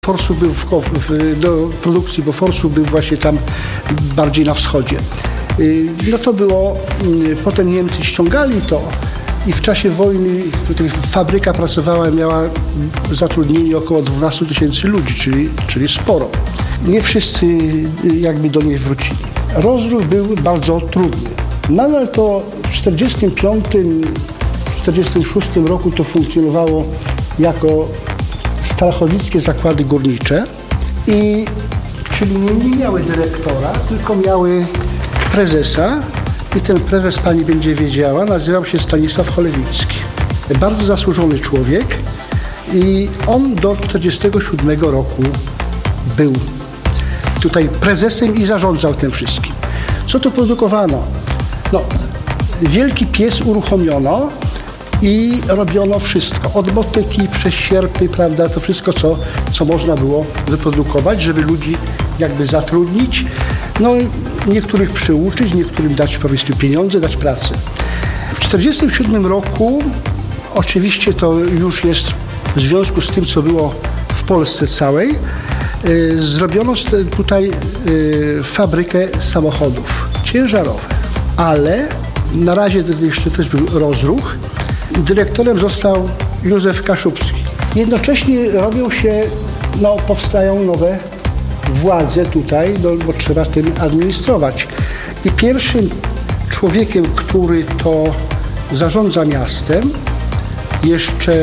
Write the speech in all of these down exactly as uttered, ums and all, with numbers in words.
Forsu był w, w, do produkcji, bo Forsu był właśnie tam bardziej na wschodzie. No to było, potem Niemcy ściągali to i w czasie wojny tutaj fabryka pracowała, miała zatrudnienie około dwanaście tysięcy ludzi, czyli, czyli sporo. Nie wszyscy jakby do niej wrócili. Rozruch był bardzo trudny. Nadal to w czterdziestym piątym, czterdziestym szóstym roku to funkcjonowało jako Starachowickie Zakłady Górnicze, i czyli nie miały dyrektora, tylko miały prezesa, i ten prezes, pani będzie wiedziała, nazywał się Stanisław Cholewicki. Bardzo zasłużony człowiek i on do czterdziestego siódmego roku był tutaj prezesem i zarządzał tym wszystkim. Co tu produkowano? No, wielki piec uruchomiono i robiono wszystko, od motyki przez sierpy, prawda, to wszystko, co, co można było wyprodukować, żeby ludzi jakby zatrudnić, no niektórych przyuczyć, niektórym dać po prostu pieniądze, dać pracę. W czterdziestym siódmym roku, oczywiście to już jest w związku z tym, co było w Polsce całej, yy, zrobiono tutaj yy, fabrykę samochodów ciężarowych, ale na razie jeszcze też był rozruch. Dyrektorem został Józef Kaszubski. Jednocześnie robią się, no, powstają nowe władze tutaj, no, bo trzeba tym administrować. I pierwszym człowiekiem, który to zarządza miastem, jeszcze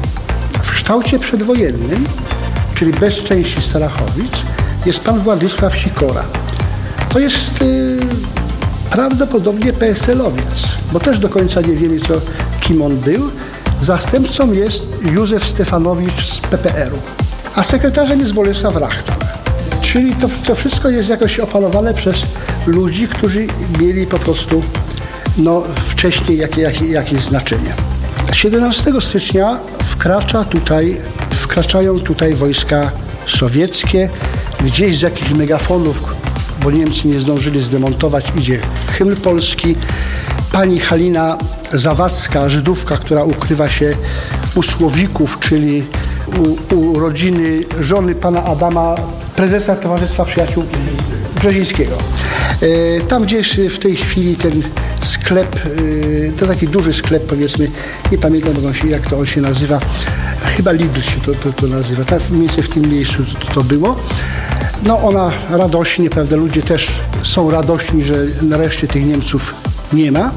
w kształcie przedwojennym, czyli bez części Starachowic, jest pan Władysław Sikora. To jest y, prawdopodobnie P S L-owiec, bo też do końca nie wiemy, co, kim on był. Zastępcą jest Józef Stefanowicz z P P R-u, a sekretarzem jest Bolesław Rachtal. Czyli to, to wszystko jest jakoś opanowane przez ludzi, którzy mieli po prostu no, wcześniej jakie, jakie, jakieś znaczenie. siedemnastego stycznia wkracza tutaj, wkraczają tutaj wojska sowieckie. Gdzieś z jakichś megafonów, bo Niemcy nie zdążyli zdemontować, idzie hymn polski. Pani Halina Zawadzka, Żydówka, która ukrywa się u Słowików, czyli u, u rodziny żony pana Adama, prezesa Towarzystwa Przyjaciół Brzezińskiego. E, tam gdzieś w tej chwili ten sklep, e, to taki duży sklep, powiedzmy, nie pamiętam jak to on się nazywa, chyba Lidl się to, to, to nazywa, tak mniej więcej w tym miejscu to, to było. No ona radośnie, prawda, ludzie też są radośni, że nareszcie tych Niemców nie ma.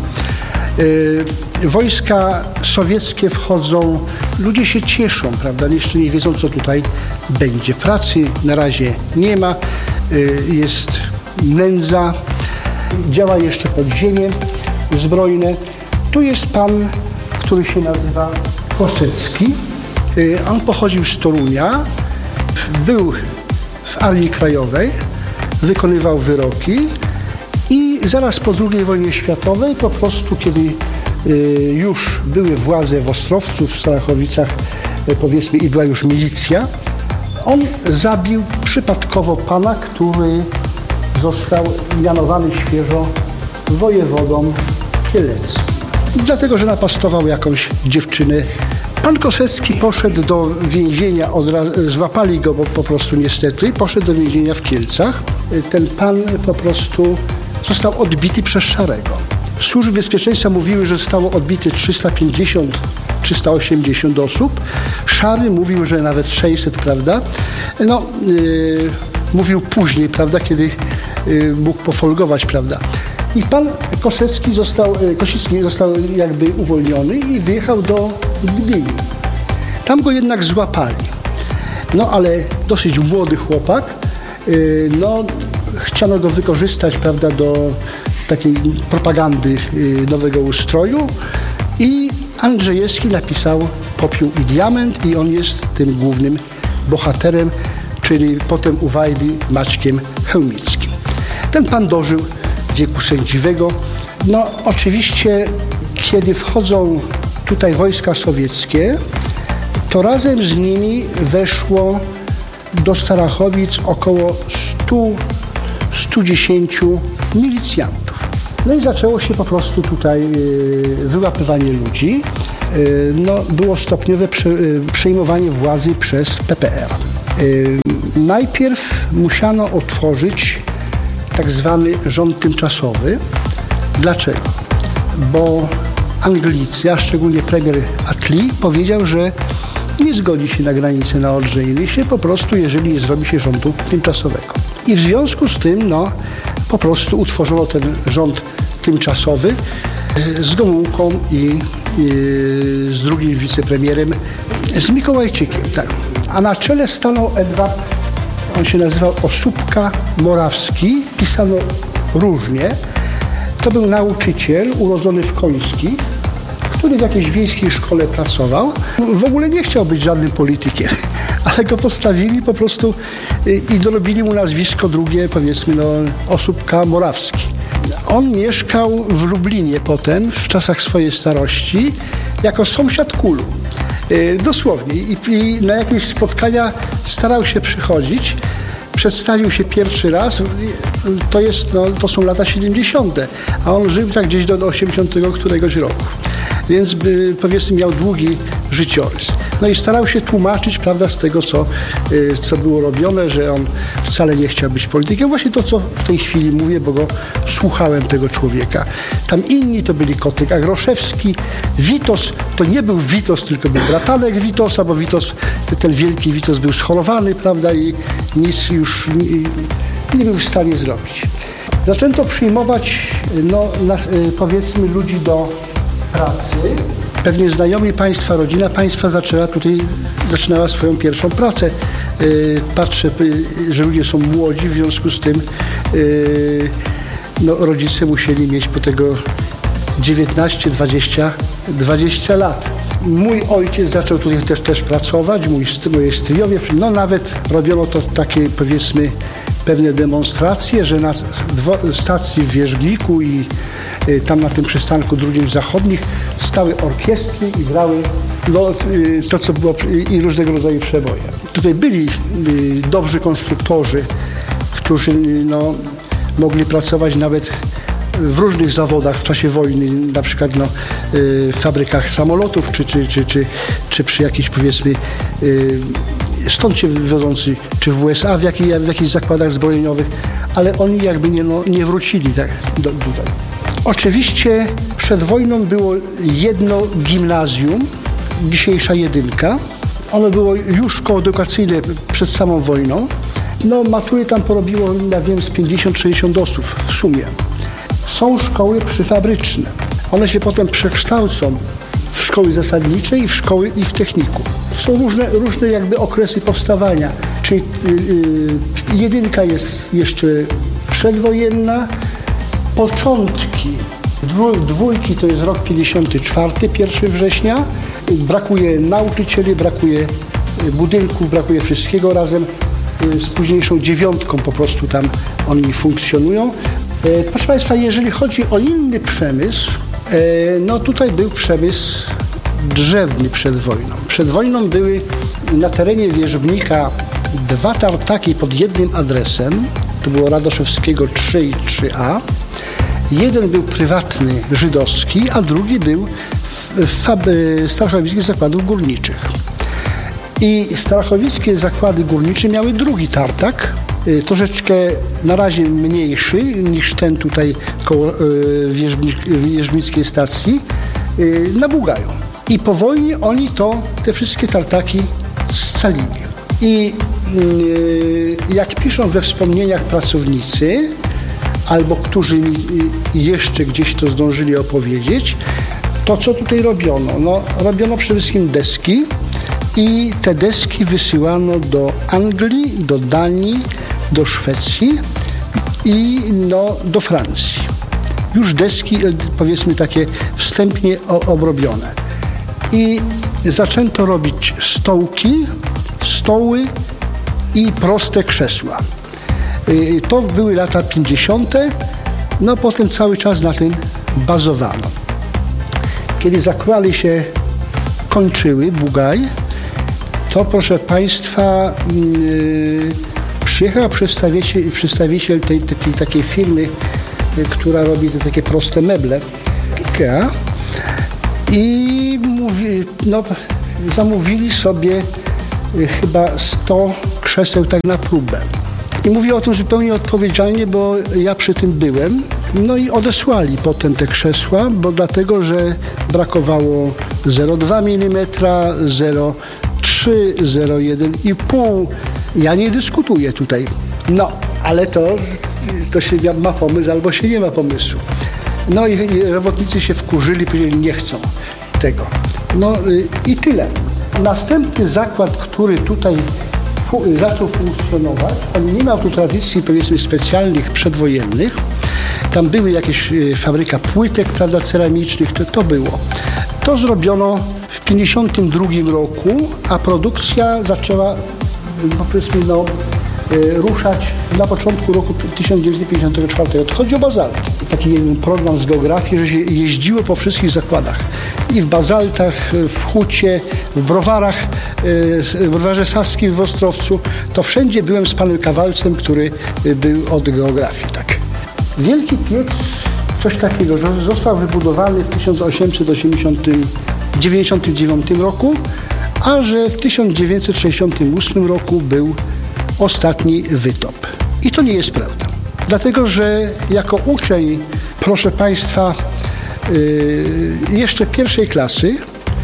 Yy, wojska sowieckie wchodzą, ludzie się cieszą, prawda, jeszcze nie wiedzą, co tutaj będzie. Pracy na razie nie ma, yy, jest nędza, działa jeszcze podziemie zbrojne. Tu jest pan, który się nazywa Kosecki. Yy, on pochodził z Torunia, był w Armii Krajowej, wykonywał wyroki. I zaraz po drugiej wojnie światowej, po prostu kiedy y, już były władze w Ostrowcu, w Starachowicach, y, powiedzmy, i była już milicja, on zabił przypadkowo pana, który został mianowany świeżo wojewodą kieleckim. Dlatego, że napastował jakąś dziewczynę. Pan Kosecki poszedł do więzienia, od razu, złapali go bo po prostu niestety, poszedł do więzienia w Kielcach. Ten pan po prostu został odbity przez Szarego. Służby bezpieczeństwa mówiły, że zostało odbite trzysta pięćdziesiąt trzysta osiemdziesiąt osób. Szary mówił, że nawet sześćset, prawda? No, yy, mówił później, prawda, kiedy yy, mógł pofolgować, prawda? I pan Kosecki został, yy, Kosicki został jakby uwolniony i wyjechał do Gdyni. Tam go jednak złapali. No, ale dosyć młody chłopak, yy, no, chciano go wykorzystać, prawda, do takiej propagandy nowego ustroju i Andrzejewski napisał Popiół i Diament i on jest tym głównym bohaterem, czyli potem u Wajdy Maćkiem Chełmickim. Ten pan dożył wieku sędziwego. No oczywiście, kiedy wchodzą tutaj wojska sowieckie, to razem z nimi weszło do Starachowic około stu stu dziesięciu milicjantów. No i zaczęło się po prostu tutaj wyłapywanie ludzi. No, było stopniowe przejmowanie władzy przez P P R. Najpierw musiano otworzyć tak zwany rząd tymczasowy. Dlaczego? Bo Anglicy, a szczególnie premier Attlee, powiedział, że nie zgodzi się na granicę na Odrzejny się po prostu, jeżeli nie zrobi się rządu tymczasowego. I w związku z tym, no, po prostu utworzono ten rząd tymczasowy z Gomułką i, i z drugim wicepremierem, z Mikołajczykiem, tak. A na czele stanął Edward, on się nazywał Osóbka-Morawski, pisano różnie. To był nauczyciel urodzony w Końskich, który w jakiejś wiejskiej szkole pracował. W ogóle nie chciał być żadnym politykiem, ale go postawili po prostu i dorobili mu nazwisko drugie, powiedzmy, no, Osóbka-Morawski. On mieszkał w Lublinie potem, w czasach swojej starości, jako sąsiad Kulu. Dosłownie. I, I na jakieś spotkania starał się przychodzić. Przedstawił się pierwszy raz, to, jest, no, to są lata siedemdziesiąte, a on żył tak gdzieś do osiemdziesiątego któregoś roku. Więc by, powiedzmy, miał długi życiorys. No i starał się tłumaczyć, prawda, z tego, co, co było robione, że on wcale nie chciał być politykiem. Właśnie to, co w tej chwili mówię, bo go słuchałem, tego człowieka. Tam inni to byli Kotyk Agroszewski, Witos, to nie był Witos, tylko był bratanek Witosa, bo Witos, ten wielki Witos był schorowany, prawda, i nic już nie, nie był w stanie zrobić. Zaczęto przyjmować, no, na, powiedzmy, ludzi do pracy. Pewnie znajomi państwa, rodzina państwa zaczęła tutaj, zaczynała swoją pierwszą pracę. Patrzę, że ludzie są młodzi, w związku z tym no, rodzice musieli mieć po tego dziewiętnaście, dwadzieścia, dwadzieścia lat. Mój ojciec zaczął tutaj też, też pracować, mój, moje stryjowie, no nawet robiono to takie, powiedzmy, pewne demonstracje, że na stacji w Wierzbniku i tam na tym przystanku drugim zachodnich stały orkiestry i grały no, to, co było, i różnego rodzaju przeboje. Tutaj byli dobrzy konstruktorzy, którzy no, mogli pracować nawet w różnych zawodach w czasie wojny, na przykład no, w fabrykach samolotów, czy, czy, czy, czy, czy przy jakichś, powiedzmy, stąd się wywodzący, czy w U S A, w, jakich, w jakichś zakładach zbrojeniowych, ale oni jakby nie, no, nie wrócili tak do, tutaj. Oczywiście przed wojną było jedno gimnazjum, dzisiejsza jedynka. Ono było już koedukacyjne przed samą wojną. No matury tam porobiło, ja wiem, z pięćdziesiąt sześćdziesiąt osób w sumie. Są szkoły przyfabryczne. One się potem przekształcą w szkoły zasadnicze i w szkoły i w technikum. Są różne, różne jakby okresy powstawania. Czyli yy, jedynka jest jeszcze przedwojenna. Początki dwójki to jest rok pięćdziesiąty czwarty, pierwszego września. Brakuje nauczycieli, brakuje budynków, brakuje wszystkiego. Razem z późniejszą dziewiątką po prostu tam oni funkcjonują. Proszę Państwa, jeżeli chodzi o inny przemysł, no tutaj był przemysł drzewny przed wojną. Przed wojną były na terenie Wierzbnika dwa tartaki pod jednym adresem. To było Radoszewskiego trzy i trzy A. Jeden był prywatny, żydowski, a drugi był w Starachowickich Zakładów Górniczych. I Starachowickie Zakłady Górnicze miały drugi tartak, troszeczkę na razie mniejszy niż ten tutaj koło Wierzbnickiej stacji, na Bugaju. I po wojnie oni to, te wszystkie tartaki scalili. I jak piszą we wspomnieniach pracownicy, albo którzy mi jeszcze gdzieś to zdążyli opowiedzieć, to co tutaj robiono? No, robiono przede wszystkim deski i te deski wysyłano do Anglii, do Danii, do Szwecji i no, do Francji. Już deski, powiedzmy, takie wstępnie obrobione. I zaczęto robić stołki, stoły i proste krzesła. To były lata pięćdziesiąte. No potem cały czas na tym bazowano. Kiedy zakłady się kończyły, Bugaj, to proszę Państwa yy, przyjechał przedstawiciel, przedstawiciel tej, tej, tej takiej firmy, yy, która robi te takie proste meble, Ikea, i mówi, no, zamówili sobie chyba sto krzeseł tak na próbę. I mówię o tym zupełnie odpowiedzialnie, bo ja przy tym byłem. No i odesłali potem te krzesła, bo dlatego, że brakowało zero przecinek dwa milimetra, zero przecinek trzy, zero przecinek jeden i pół. Ja nie dyskutuję tutaj. No, ale to, to się ma pomysł albo się nie ma pomysłu. No i, i robotnicy się wkurzyli, powiedzieli, nie chcą tego. No y, i tyle. Następny zakład, który tutaj fu, zaczął funkcjonować, on nie miał tu tradycji, powiedzmy, specjalnych, przedwojennych. Tam były jakieś y, fabryka płytek, prawda, ceramicznych, to, to było. To zrobiono w pięćdziesiątym drugim roku, a produkcja zaczęła, no, powiedzmy, no, y, ruszać na początku roku tysiąc dziewięćset pięćdziesiątego czwartego. To chodzi o bazalty. Taki jeden program z geografii, że się jeździło po wszystkich zakładach. I w Bazaltach, w Hucie, w Browarach, w Browarze Saskim w Ostrowcu. To wszędzie byłem z panem Kawalcem, który był od geografii. Tak. Wielki piec, coś takiego, że został wybudowany w tysiąc osiemset dziewięćdziesiątym dziewiątym roku, a że w tysiąc dziewięćset sześćdziesiątym ósmym roku był ostatni wytop. I to nie jest prawda. Dlatego, że jako uczeń, proszę państwa, yy, jeszcze pierwszej klasy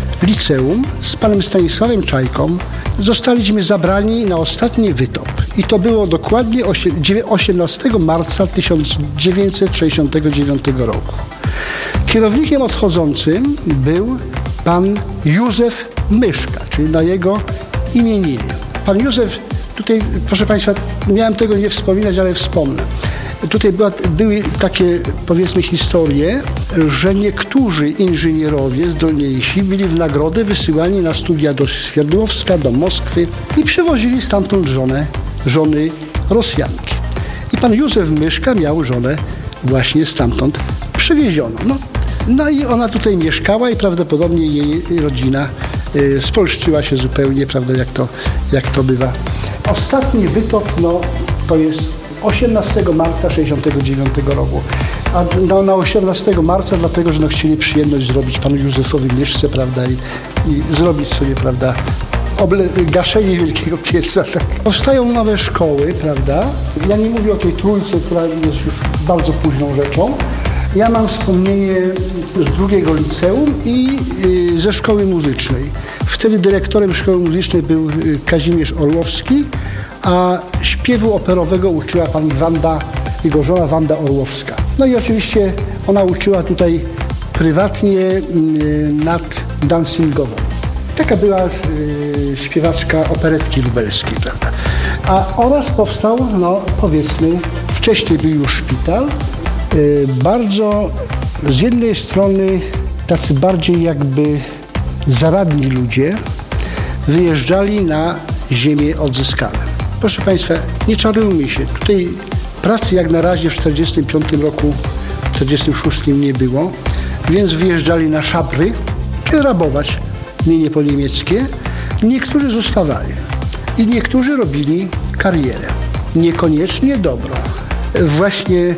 liceum z panem Stanisławem Czajką zostaliśmy zabrani na ostatni wytop. I to było dokładnie osiemnastego marca tysiąc dziewięćset sześćdziesiątego dziewiątego roku. Kierownikiem odchodzącym był pan Józef Myszka, czyli na jego imieninie. Pan Józef, tutaj, proszę państwa, miałem tego nie wspominać, ale wspomnę. Tutaj była, były takie, powiedzmy, historie, że niektórzy inżynierowie zdolniejsi byli w nagrodę wysyłani na studia do Swierdłowska, do Moskwy i przywozili stamtąd żonę, żony Rosjanki. I pan Józef Myszka miał żonę właśnie stamtąd przywiezioną. No, no i ona tutaj mieszkała i prawdopodobnie jej rodzina y, spolszczyła się zupełnie, prawda, jak to, jak to bywa. Ostatni wytop, no, to jest osiemnastego marca sześćdziesiątego dziewiątego roku. A no, na osiemnastego marca, dlatego, że no, chcieli przyjemność zrobić panu Józefowi Myszce, prawda, i, i zrobić sobie, prawda, oble, gaszenie wielkiego pieca. Tak. Powstają nowe szkoły, prawda. Ja nie mówię o tej trójce, która jest już bardzo późną rzeczą. Ja mam wspomnienie z drugiego liceum i y, ze szkoły muzycznej. Wtedy dyrektorem szkoły muzycznej był y, Kazimierz Orłowski, a śpiewu operowego uczyła pani Wanda, jego żona Wanda Orłowska. No i oczywiście ona uczyła tutaj prywatnie y, nad dancingową. Taka była y, śpiewaczka operetki lubelskiej, prawda. A oraz powstał, no powiedzmy, wcześniej był już szpital. Y, bardzo z jednej strony tacy bardziej jakby zaradni ludzie wyjeżdżali na ziemię odzyskane. Proszę państwa, nie czarujmy się. Tutaj pracy jak na razie w czterdziestym piątym roku, w czterdziestym szóstym nie było, więc wyjeżdżali na szabry, czy rabować mienie poniemieckie. Niektórzy zostawali i niektórzy robili karierę. Niekoniecznie dobrą. Właśnie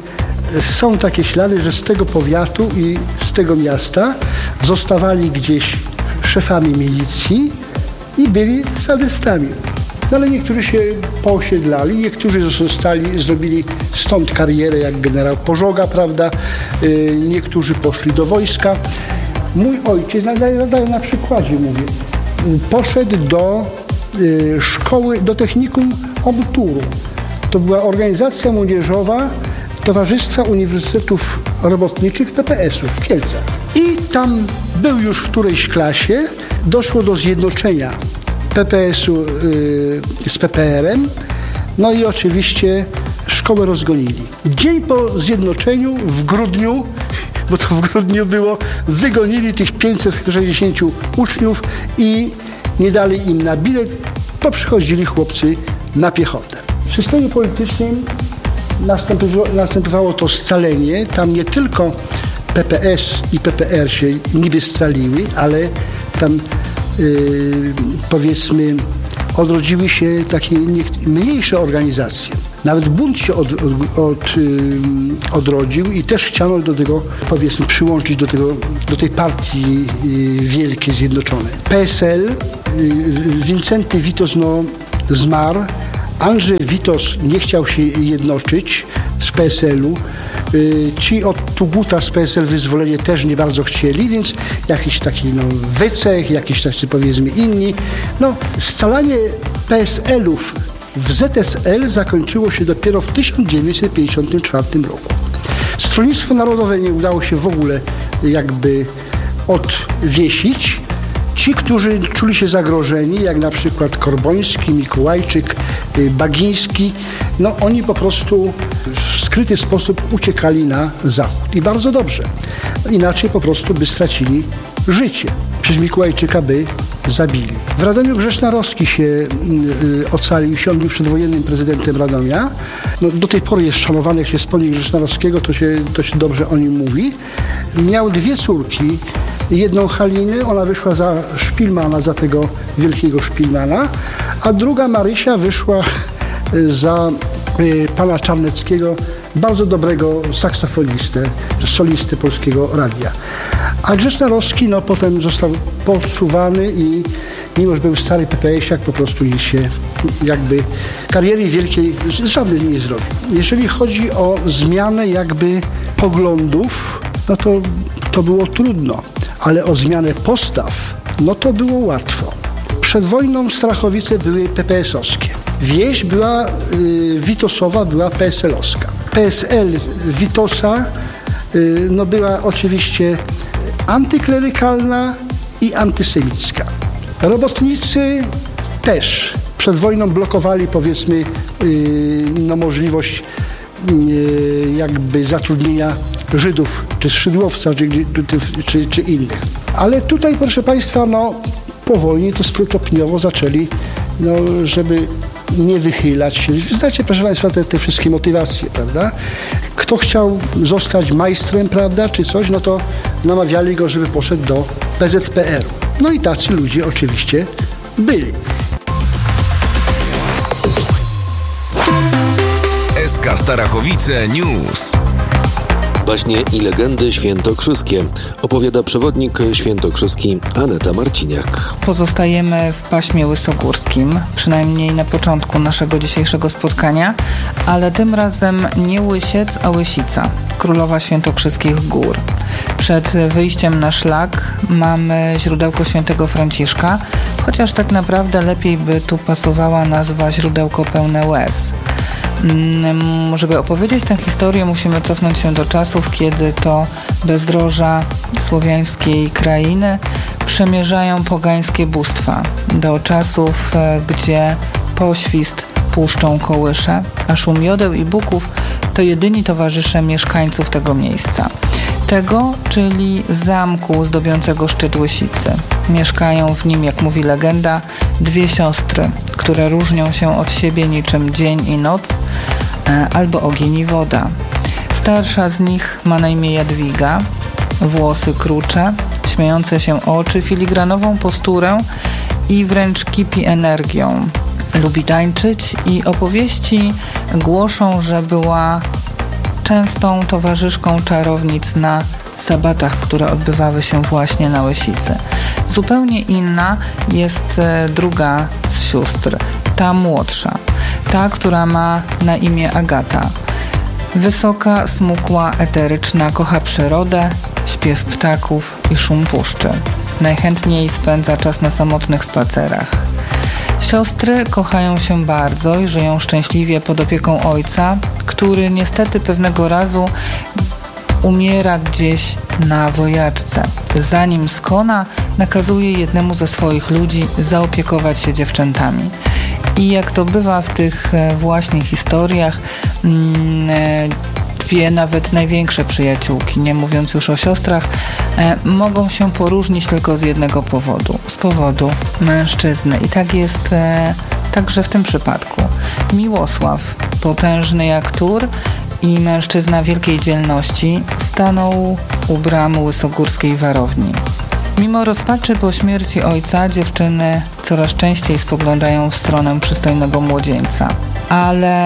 są takie ślady, że z tego powiatu i z tego miasta zostawali gdzieś szefami milicji i byli sadystami. No ale niektórzy się poosiedlali, niektórzy zostali, zrobili stąd karierę jak generał Pożoga, prawda? Yy, niektórzy poszli do wojska. Mój ojciec, nadaję na, na przykładzie mówię, poszedł do y, szkoły, do technikum Obuturu. To była organizacja młodzieżowa Towarzystwa Uniwersytetów Robotniczych P P S-u w Kielcach. I tam był już w którejś klasie, doszło do zjednoczenia P P S-u y, z P P R-em, no i oczywiście szkołę rozgonili. Dzień po zjednoczeniu, w grudniu, bo to w grudniu było, wygonili tych pięćset sześćdziesięciu uczniów i nie dali im na bilet, poprzychodzili chłopcy na piechotę. W systemie politycznym następowało, następowało to scalenie. Tam nie tylko P P S i P P R się niby scaliły, ale tam yy, powiedzmy odrodziły się takie mniejsze organizacje. Nawet bunt się od, od, od, odrodził i też chciano do tego, powiedzmy, przyłączyć do, tego, do tej partii wielkiej, zjednoczonej. P S L, Wincenty Witos no, zmarł, Andrzej Witos nie chciał się jednoczyć z P S L-u. Ci od Tuguta z P S L Wyzwolenie też nie bardzo chcieli, więc jakiś taki no, Wycech, jakiś tacy powiedzmy inni. No, scalanie P S L-ów w Z S L zakończyło się dopiero w tysiąc dziewięćset pięćdziesiątym czwartym roku. Stronnictwo Narodowe nie udało się w ogóle jakby odwiesić. Ci, którzy czuli się zagrożeni, jak na przykład Korboński, Mikołajczyk, Bagiński, no oni po prostu w skryty sposób uciekali na zachód. I bardzo dobrze. Inaczej po prostu by stracili życie. Przecież Mikołajczyka by zabili. W Radomiu Grzesznarowski się y, ocalił, się on był przedwojennym prezydentem Radomia. No, do tej pory jest szanowany, jak się wspomni Grzesznarowskiego, to się, to się dobrze o nim mówi. Miał dwie córki. Jedną Haliny, ona wyszła za Szpilmana, za tego wielkiego Szpilmana, a druga Marysia wyszła za y, pana Czarneckiego, bardzo dobrego saksofonistę, solistę Polskiego Radia. A Grzesznarowski no, potem został podsuwany i mimo, że był stary P P S-iak, po prostu się jakby kariery wielkiej żadnej nie zrobił. Jeżeli chodzi o zmianę jakby poglądów, no to, to było trudno. Ale o zmianę postaw, no to było łatwo. Przed wojną Strachowice były P P S-owskie. Wieś była y, Witosowa, była P S L-owska. P S L Witosa y, no była oczywiście antyklerykalna i antysemicka. Robotnicy też przed wojną blokowali, powiedzmy, y, no możliwość y, jakby zatrudnienia Żydów, czy Szydłowca, czy, czy, czy innych. Ale tutaj, proszę Państwa, no, po wojnie to stopniowo zaczęli, no, żeby nie wychylać się. Znacie, proszę Państwa, te, te wszystkie motywacje, prawda? Kto chciał zostać majstrem, prawda, czy coś, no to namawiali go, żeby poszedł do P Z P R-u. No i tacy ludzie oczywiście byli. S K Starachowice News. Baśnie i legendy świętokrzyskie opowiada przewodnik świętokrzyski Aneta Marciniak. Pozostajemy w paśmie łysogórskim, przynajmniej na początku naszego dzisiejszego spotkania, ale tym razem nie Łysiec, a Łysica, królowa świętokrzyskich gór. Przed wyjściem na szlak mamy źródełko świętego Franciszka, chociaż tak naprawdę lepiej by tu pasowała nazwa źródełko pełne łez. Żeby opowiedzieć tę historię, musimy cofnąć się do czasów, kiedy to bezdroża słowiańskiej krainy przemierzają pogańskie bóstwa. Do czasów, gdzie poświst puszczą kołysze, a szum jodeł i buków to jedyni towarzysze mieszkańców tego miejsca. Tego, czyli zamku zdobiącego szczyt Łysicy. Mieszkają w nim, jak mówi legenda, dwie siostry, które różnią się od siebie niczym dzień i noc, albo ogień i woda. Starsza z nich ma na imię Jadwiga, włosy krucze, śmiejące się oczy, filigranową posturę i wręcz kipi energią. Lubi tańczyć i opowieści głoszą, że była częstą towarzyszką czarownic na sabatach, które odbywały się właśnie na Łysicy. Zupełnie inna jest druga z sióstr, ta młodsza, ta, która ma na imię Agata. Wysoka, smukła, eteryczna, kocha przyrodę, śpiew ptaków i szum puszczy. Najchętniej spędza czas na samotnych spacerach. Siostry kochają się bardzo i żyją szczęśliwie pod opieką ojca, który niestety pewnego razu umiera gdzieś na wojaczce. Zanim skona, nakazuje jednemu ze swoich ludzi zaopiekować się dziewczętami. I jak to bywa w tych właśnie historiach, dwie nawet największe przyjaciółki, nie mówiąc już o siostrach, mogą się poróżnić tylko z jednego powodu. Z powodu mężczyzny. I tak jest także w tym przypadku. Miłosław, potężny jak Tur i mężczyzna wielkiej dzielności, stanął u bram łysogórskiej warowni. Mimo rozpaczy po śmierci ojca, dziewczyny coraz częściej spoglądają w stronę przystojnego młodzieńca. Ale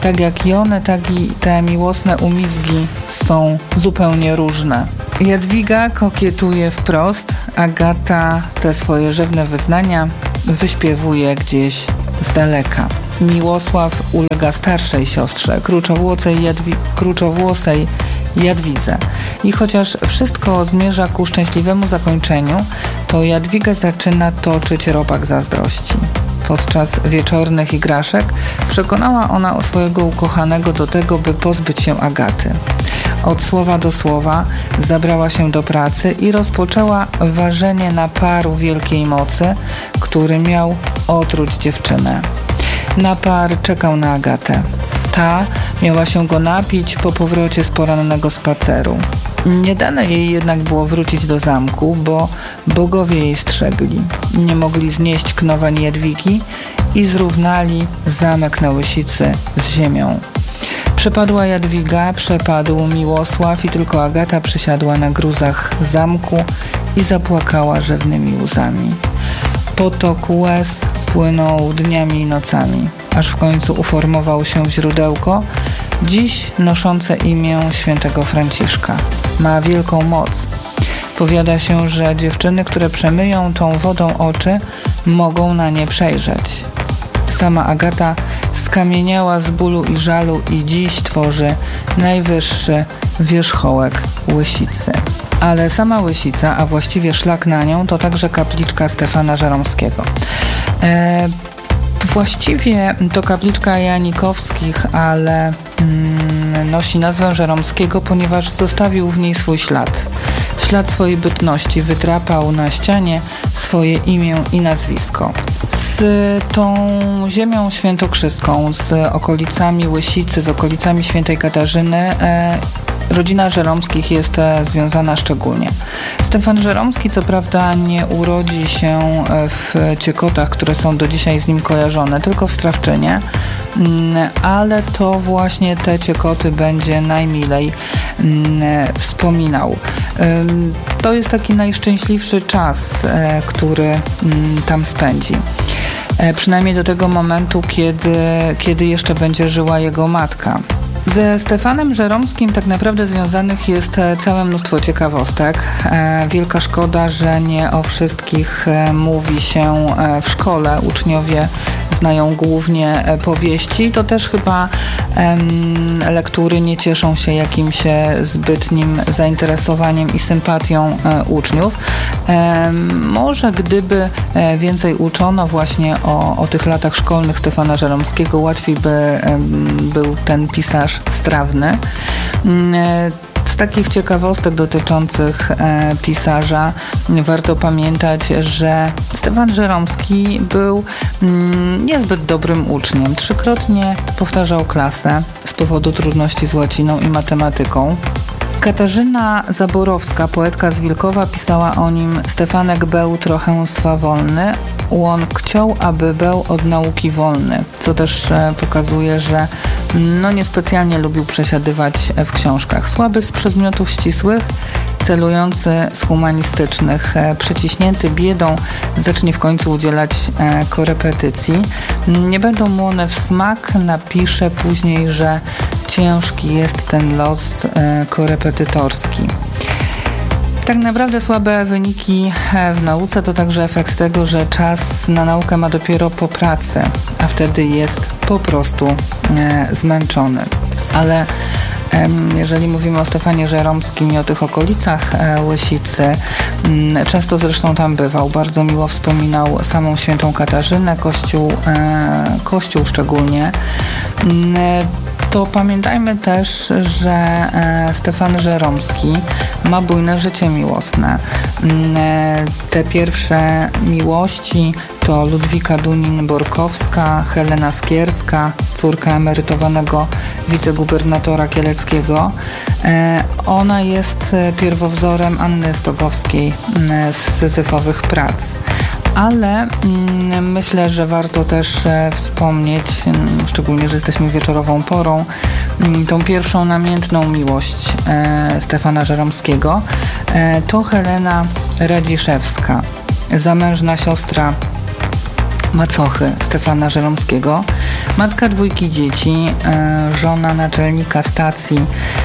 Tak jak i one, tak i te miłosne umizgi są zupełnie różne. Jadwiga kokietuje wprost, Agata te swoje rzewne wyznania wyśpiewuje gdzieś z daleka. Miłosław ulega starszej siostrze, kruczowłosej, Jadwi- kruczowłosej Jadwidze. I chociaż wszystko zmierza ku szczęśliwemu zakończeniu, to Jadwiga zaczyna toczyć robak zazdrości. Podczas wieczornych igraszek przekonała ona swojego ukochanego do tego, by pozbyć się Agaty. Od słowa do słowa zabrała się do pracy i rozpoczęła ważenie naparu wielkiej mocy, który miał otruć dziewczynę. Napar czekał na Agatę. Ta miała się go napić po powrocie z porannego spaceru. Nie dane jej jednak było wrócić do zamku, bo bogowie jej strzegli. Nie mogli znieść knowań Jadwigi i zrównali zamek na Łysicy z ziemią. Przepadła Jadwiga, przepadł Miłosław i tylko Agata przysiadła na gruzach zamku i zapłakała rzewnymi łzami. Potok łez płynął dniami i nocami, aż w końcu uformował się źródełko, dziś noszące imię świętego Franciszka. Ma wielką moc. Powiada się, że dziewczyny, które przemyją tą wodą oczy, mogą na nie przejrzeć. Sama Agata skamieniała z bólu i żalu i dziś tworzy najwyższy wierzchołek Łysicy. Ale sama Łysica, a właściwie szlak na nią, to także kapliczka Stefana Żeromskiego. E, właściwie to kapliczka Janikowskich, ale mm, nosi nazwę Żeromskiego, ponieważ zostawił w niej swój ślad. Ślad swojej bytności, wydrapał na ścianie swoje imię i nazwisko. Z tą ziemią świętokrzyską, z okolicami Łysicy, z okolicami Świętej Katarzyny e, rodzina Żeromskich jest e, związana szczególnie. Stefan Żeromski co prawda nie urodzi się w Ciekotach, które są do dzisiaj z nim kojarzone, tylko w Strawczynie, mm, ale to właśnie te Ciekoty będzie najmilej mm, wspominał. Ym, to jest taki najszczęśliwszy czas, e, który mm, tam spędzi. E, przynajmniej do tego momentu, kiedy, kiedy jeszcze będzie żyła jego matka. Ze Stefanem Żeromskim tak naprawdę związanych jest całe mnóstwo ciekawostek. E, wielka szkoda, że nie o wszystkich e, mówi się e, w szkole. Uczniowie znają głównie e, powieści. To też chyba e, lektury nie cieszą się jakimś zbytnim zainteresowaniem i sympatią e, uczniów. E, może gdyby e, więcej uczono właśnie o, o tych latach szkolnych Stefana Żeromskiego, łatwiej by e, był ten pisarz strawny. Z takich ciekawostek dotyczących e, pisarza warto pamiętać, że Stefan Żeromski był mm, niezbyt dobrym uczniem. Trzykrotnie powtarzał klasę z powodu trudności z łaciną i matematyką. Katarzyna Zaborowska, poetka z Wilkowa, pisała o nim: Stefanek był trochę swawolny, on chciał, aby był od nauki wolny, co też e, pokazuje, że no niespecjalnie lubił przesiadywać w książkach. Słaby z przedmiotów ścisłych, celujący z humanistycznych, e, przyciśnięty biedą, zacznie w końcu udzielać e, korepetycji. Nie będą mu one w smak, napisze później, że ciężki jest ten los e, korepetytorski. Tak naprawdę słabe wyniki w nauce to także efekt tego, że czas na naukę ma dopiero po pracy, a wtedy jest po prostu e, zmęczony. Ale e, jeżeli mówimy o Stefanie Żeromskim i o tych okolicach e, Łysicy, m, często zresztą tam bywał, bardzo miło wspominał samą Świętą Katarzynę, kościół, e, kościół szczególnie. M, to pamiętajmy też, że e, Stefan Żeromski ma bujne życie miłosne. E, te pierwsze miłości to Ludwika Dunin-Borkowska, Helena Skierska, córka emerytowanego wicegubernatora kieleckiego. E, ona jest pierwowzorem Anny Stogowskiej e, z Syzyfowych prac. Ale mm, myślę, że warto też e, wspomnieć, mm, szczególnie, że jesteśmy wieczorową porą, mm, tą pierwszą namiętną miłość e, Stefana Żeromskiego. E, to Helena Radziszewska, zamężna siostra macochy Stefana Żeromskiego, matka dwójki dzieci, żona naczelnika stacji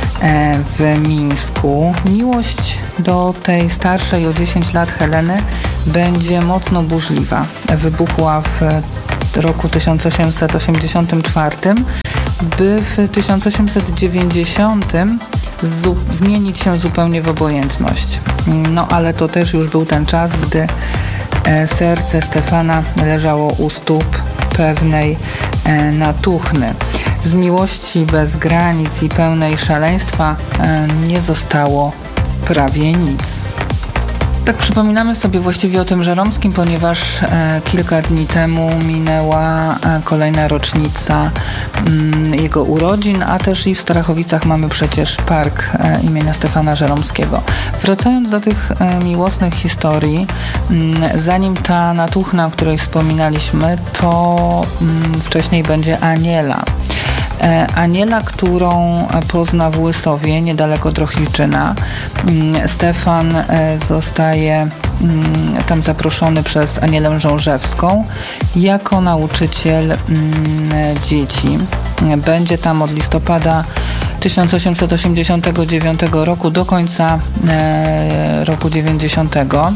w Mińsku. Miłość do tej starszej o dziesięć lat Heleny będzie mocno burzliwa. Wybuchła w roku tysiąc osiemset osiemdziesiątym czwartym, by w tysiąc osiemset dziewięćdziesiątym zu- zmienić się zupełnie w obojętność. No ale to też już był ten czas, gdy e, serce Stefana leżało u stóp pewnej e, natuchny. Z miłości bez granic i pełnej szaleństwa e, nie zostało prawie nic. Tak przypominamy sobie właściwie o tym Żeromskim, ponieważ e, kilka dni temu minęła e, kolejna rocznica m, jego urodzin, a też i w Starachowicach mamy przecież park e, imienia Stefana Żeromskiego. Wracając do tych e, miłosnych historii, m, zanim ta natuchna, o której wspominaliśmy, to m, wcześniej będzie Aniela. Aniela, którą pozna w Łysowie, niedaleko Drohiczyna. Stefan zostaje tam zaproszony przez Anielę Żążewską jako nauczyciel dzieci. Będzie tam od listopada tysiąc osiemset osiemdziesiątego dziewiątego roku do końca roku dziewięćdziesiątego.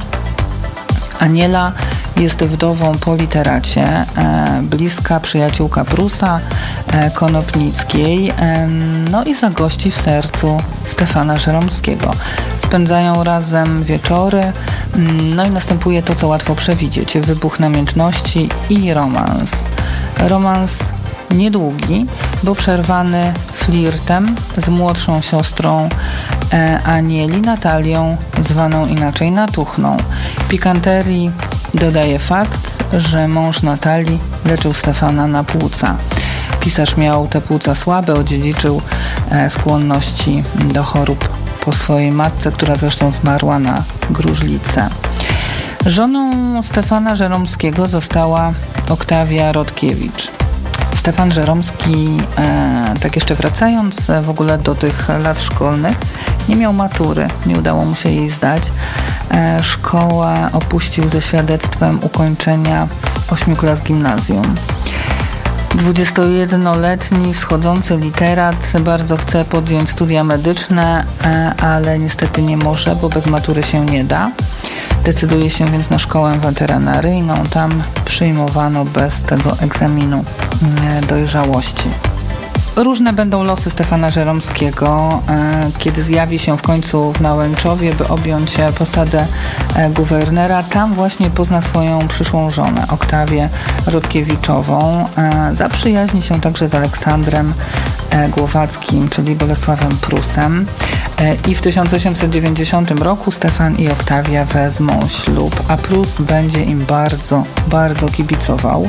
Aniela jest wdową po literacie, e, bliska przyjaciółka Prusa, e, Konopnickiej, e, no i zagości w sercu Stefana Żeromskiego. Spędzają razem wieczory, no i następuje to, co łatwo przewidzieć, wybuch namiętności i romans. Romans niedługi, bo przerwany flirtem z młodszą siostrą e, Anieli, Natalią, zwaną inaczej Natuchną. Pikanterii dodaje fakt, że mąż Natalii leczył Stefana na płuca. Pisarz miał te płuca słabe, odziedziczył e, skłonności do chorób po swojej matce, która zresztą zmarła na gruźlicę. Żoną Stefana Żeromskiego została Oktawia Rodkiewicz. Stefan Żeromski, e, tak jeszcze wracając w ogóle do tych lat szkolnych, nie miał matury, nie udało mu się jej zdać. E, szkołę opuścił ze świadectwem ukończenia ośmiu klas gimnazjum. dwudziestojednoletni wschodzący literat bardzo chce podjąć studia medyczne, e, ale niestety nie może, bo bez matury się nie da. Decyduje się więc na szkołę weterynaryjną. Tam przyjmowano bez tego egzaminu dojrzałości. Różne będą losy Stefana Żeromskiego, kiedy zjawi się w końcu w Nałęczowie, by objąć posadę guwernera. Tam właśnie pozna swoją przyszłą żonę, Oktawię Rodkiewiczową. Zaprzyjaźni się także z Aleksandrem Głowackim, czyli Bolesławem Prusem. I w tysiąc osiemset dziewięćdziesiątym roku Stefan i Oktawia wezmą ślub, a Prus będzie im bardzo, bardzo kibicował.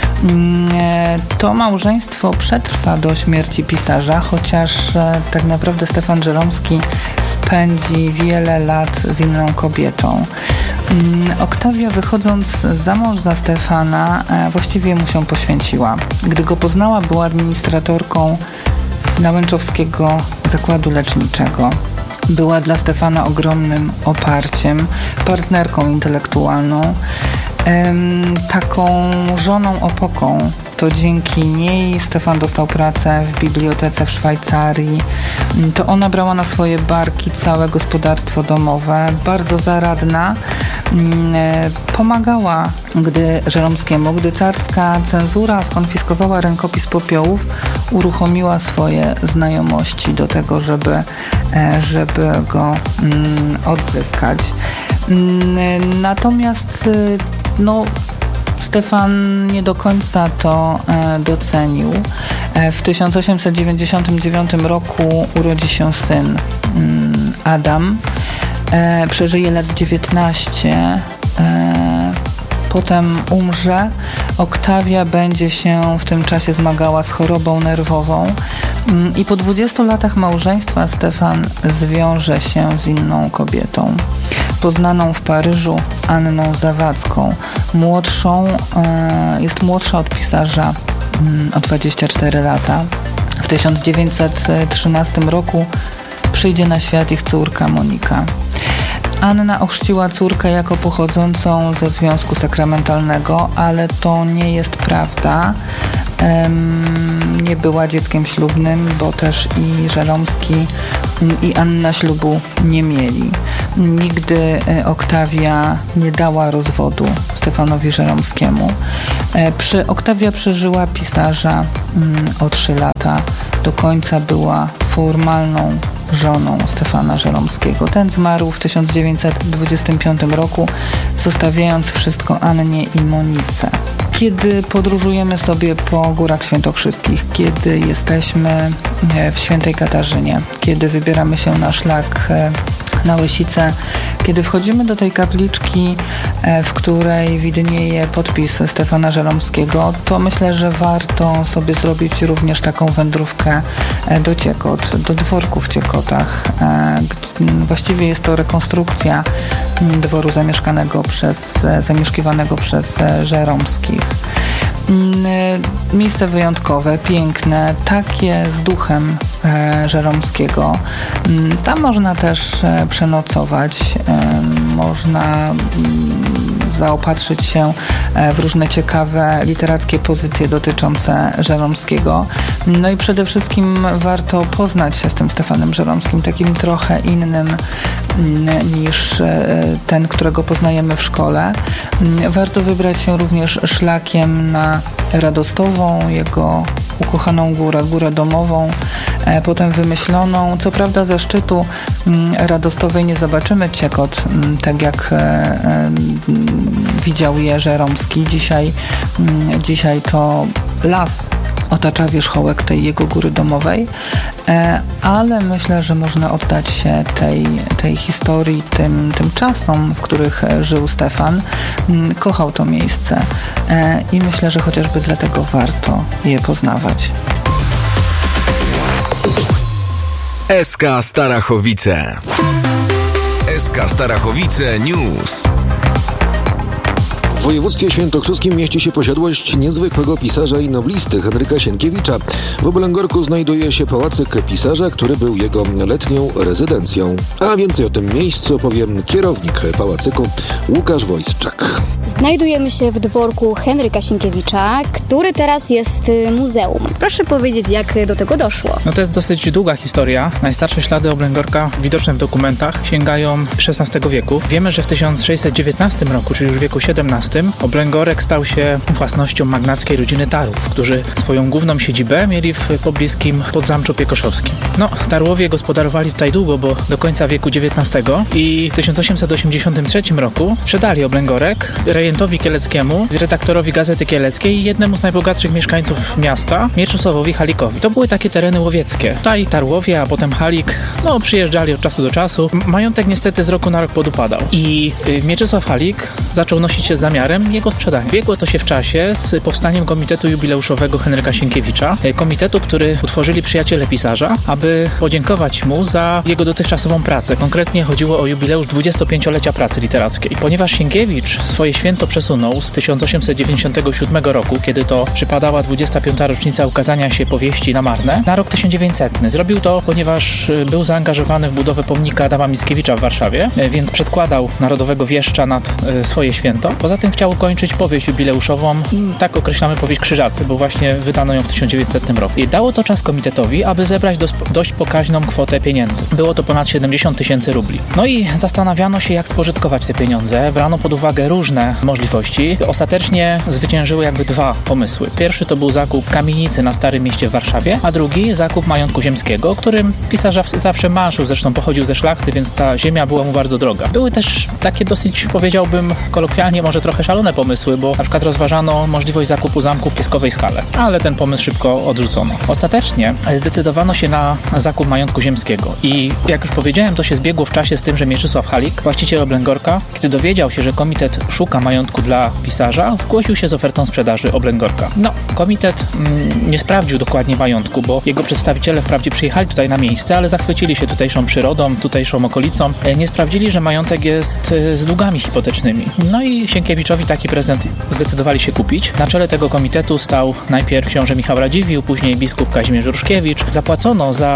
To małżeństwo przetrwa do śmierci pisarza, chociaż tak naprawdę Stefan Żeromski spędzi wiele lat z inną kobietą. Oktawia, wychodząc za mąż za Stefana, właściwie mu się poświęciła. Gdy go poznała, była administratorką Nałęczowskiego Zakładu Leczniczego. Była dla Stefana ogromnym oparciem, partnerką intelektualną, em, taką żoną opoką. To dzięki niej Stefan dostał pracę w bibliotece w Szwajcarii. To ona brała na swoje barki całe gospodarstwo domowe, bardzo zaradna. Pomagała gdy Żeromskiemu, gdy carska cenzura skonfiskowała rękopis popiołów, uruchomiła swoje znajomości do tego, żeby, żeby go odzyskać. Natomiast no, Stefan nie do końca to e, docenił. E, w tysiąc osiemset dziewięćdziesiątym dziewiątym roku urodzi się syn mm, Adam. E, przeżyje lat dziewiętnaście. E, potem umrze. Oktawia będzie się w tym czasie zmagała z chorobą nerwową. Mm, I po dwudziestu latach małżeństwa Stefan zwiąże się z inną kobietą, poznaną w Paryżu Anną Zawadzką. Młodszą, e, jest młodsza od pisarza mm, o dwadzieścia cztery lata. W tysiąc dziewięćset trzynastym roku przyjdzie na świat ich córka Monika. Anna ochrzciła córkę jako pochodzącą ze związku sakramentalnego, ale to nie jest prawda. Nie była dzieckiem ślubnym, bo też i Żeromski i Anna ślubu nie mieli. Nigdy Oktawia nie dała rozwodu Stefanowi Żeromskiemu. Przy Oktawia przeżyła pisarza o trzy lata. Do końca była formalną żoną Stefana Żeromskiego. Ten zmarł w tysiąc dziewięćset dwudziestym piątym roku, zostawiając wszystko Annie i Monice. Kiedy podróżujemy sobie po Górach Świętokrzyskich, kiedy jesteśmy w Świętej Katarzynie, kiedy wybieramy się na szlak na Łysicę, kiedy wchodzimy do tej kapliczki, w której widnieje podpis Stefana Żeromskiego, to myślę, że warto sobie zrobić również taką wędrówkę do Ciekot, do dworku w Ciekotach. Właściwie jest to rekonstrukcja dworu zamieszkanego przez, zamieszkiwanego przez Żeromskich. Miejsce wyjątkowe, piękne, takie z duchem e, Żeromskiego. Tam można też e, przenocować, e, można m, zaopatrzyć się e, w różne ciekawe literackie pozycje dotyczące Żeromskiego. No i przede wszystkim warto poznać się z tym Stefanem Żeromskim, takim trochę innym m, niż e, ten, którego poznajemy w szkole. Warto wybrać się również szlakiem na Radostową, jego ukochaną górę, górę domową, e, potem wymyśloną. Co prawda ze szczytu m, Radostowej nie zobaczymy Ciekot, m, tak jak e, e, widział je Żeromski. Dzisiaj, m, dzisiaj to las otacza wierzchołek tej jego góry domowej, e, ale myślę, że można oddać się tej, tej historii, tym, tym czasom, w których żył Stefan. M, kochał to miejsce e, i myślę, że chociażby dlatego warto je poznawać. S K Starachowice. S K Starachowice News. W województwie świętokrzyskim mieści się posiadłość niezwykłego pisarza i noblisty Henryka Sienkiewicza. W Oblęgorku znajduje się pałacyk pisarza, który był jego letnią rezydencją. A więcej o tym miejscu opowie kierownik pałacyku Łukasz Wojtczak. Znajdujemy się w dworku Henryka Sienkiewicza, który teraz jest muzeum. Proszę powiedzieć, jak do tego doszło? No to jest dosyć długa historia. Najstarsze ślady Oblęgorka widoczne w dokumentach sięgają szesnastego wieku. Wiemy, że w tysiąc sześćset dziewiętnastym roku, czyli już w wieku siedemnastym, Oblęgorek stał się własnością magnackiej rodziny Tarłów, którzy swoją główną siedzibę mieli w pobliskim Podzamczu Piekoszowskim. No, Tarłowie gospodarowali tutaj długo, bo do końca wieku dziewiętnastego i w tysiąc osiemset osiemdziesiątym trzecim roku sprzedali Oblęgorek rejentowi kieleckiemu, redaktorowi Gazety Kieleckiej i jednemu z najbogatszych mieszkańców miasta, Mieczysławowi Halikowi. To były takie tereny łowieckie. Tutaj Tarłowie, a potem Halik, no, przyjeżdżali od czasu do czasu. Majątek niestety z roku na rok podupadał. I Mieczysław Halik zaczął nosić się z zamiarem jego sprzedania. Biegło to się w czasie z powstaniem Komitetu Jubileuszowego Henryka Sienkiewicza. Komitetu, który utworzyli przyjaciele pisarza, aby podziękować mu za jego dotychczasową pracę. Konkretnie chodziło o jubileusz dwudziestopięciolecia pracy literackiej. Ponieważ Sienkiewicz swoje święto przesunął z tysiąc osiemset dziewięćdziesiątego siódmego roku, kiedy to przypadała dwudziesta piąta rocznica ukazania się powieści na Marne, na rok tysiąc dziewięćsetny. Zrobił to, ponieważ był zaangażowany w budowę pomnika Adama Mickiewicza w Warszawie, więc przedkładał narodowego wieszcza nad swoje święto. Poza tym chciał ukończyć powieść jubileuszową, tak określamy powieść Krzyżacy, bo właśnie wydano ją w tysiąc dziewięćsetnym roku. I dało to czas komitetowi, aby zebrać dos- dość pokaźną kwotę pieniędzy. Było to ponad siedemdziesiąt tysięcy rubli. No i zastanawiano się, jak spożytkować te pieniądze. Brano pod uwagę różne możliwości. Ostatecznie zwyciężyły jakby dwa pomysły. Pierwszy to był zakup kamienicy na Starym Mieście w Warszawie, a drugi zakup majątku ziemskiego, którym pisarz zawsze marzył, zresztą pochodził ze szlachty, więc ta ziemia była mu bardzo droga. Były też takie dosyć, powiedziałbym, kolokwialnie może trochę szalone pomysły, bo na przykład rozważano możliwość zakupu zamku w Pieskowej Skale, ale ten pomysł szybko odrzucono. Ostatecznie zdecydowano się na zakup majątku ziemskiego i jak już powiedziałem, to się zbiegło w czasie z tym, że Mieczysław Halik, właściciel Oblęgorka, kiedy dowiedział się, że komitet szuka majątku dla pisarza, zgłosił się z ofertą sprzedaży Oblęgorka. No, komitet mm, nie sprawdził dokładnie majątku, bo jego przedstawiciele wprawdzie przyjechali tutaj na miejsce, ale zachwycili się tutejszą przyrodą, tutejszą okolicą. Nie sprawdzili, że majątek jest z długami hipotecznymi. No i Sienkiewiczowi taki prezent zdecydowali się kupić. Na czele tego komitetu stał najpierw książę Michał Radziwiłł, później biskup Kazimierz Ruszkiewicz. Zapłacono za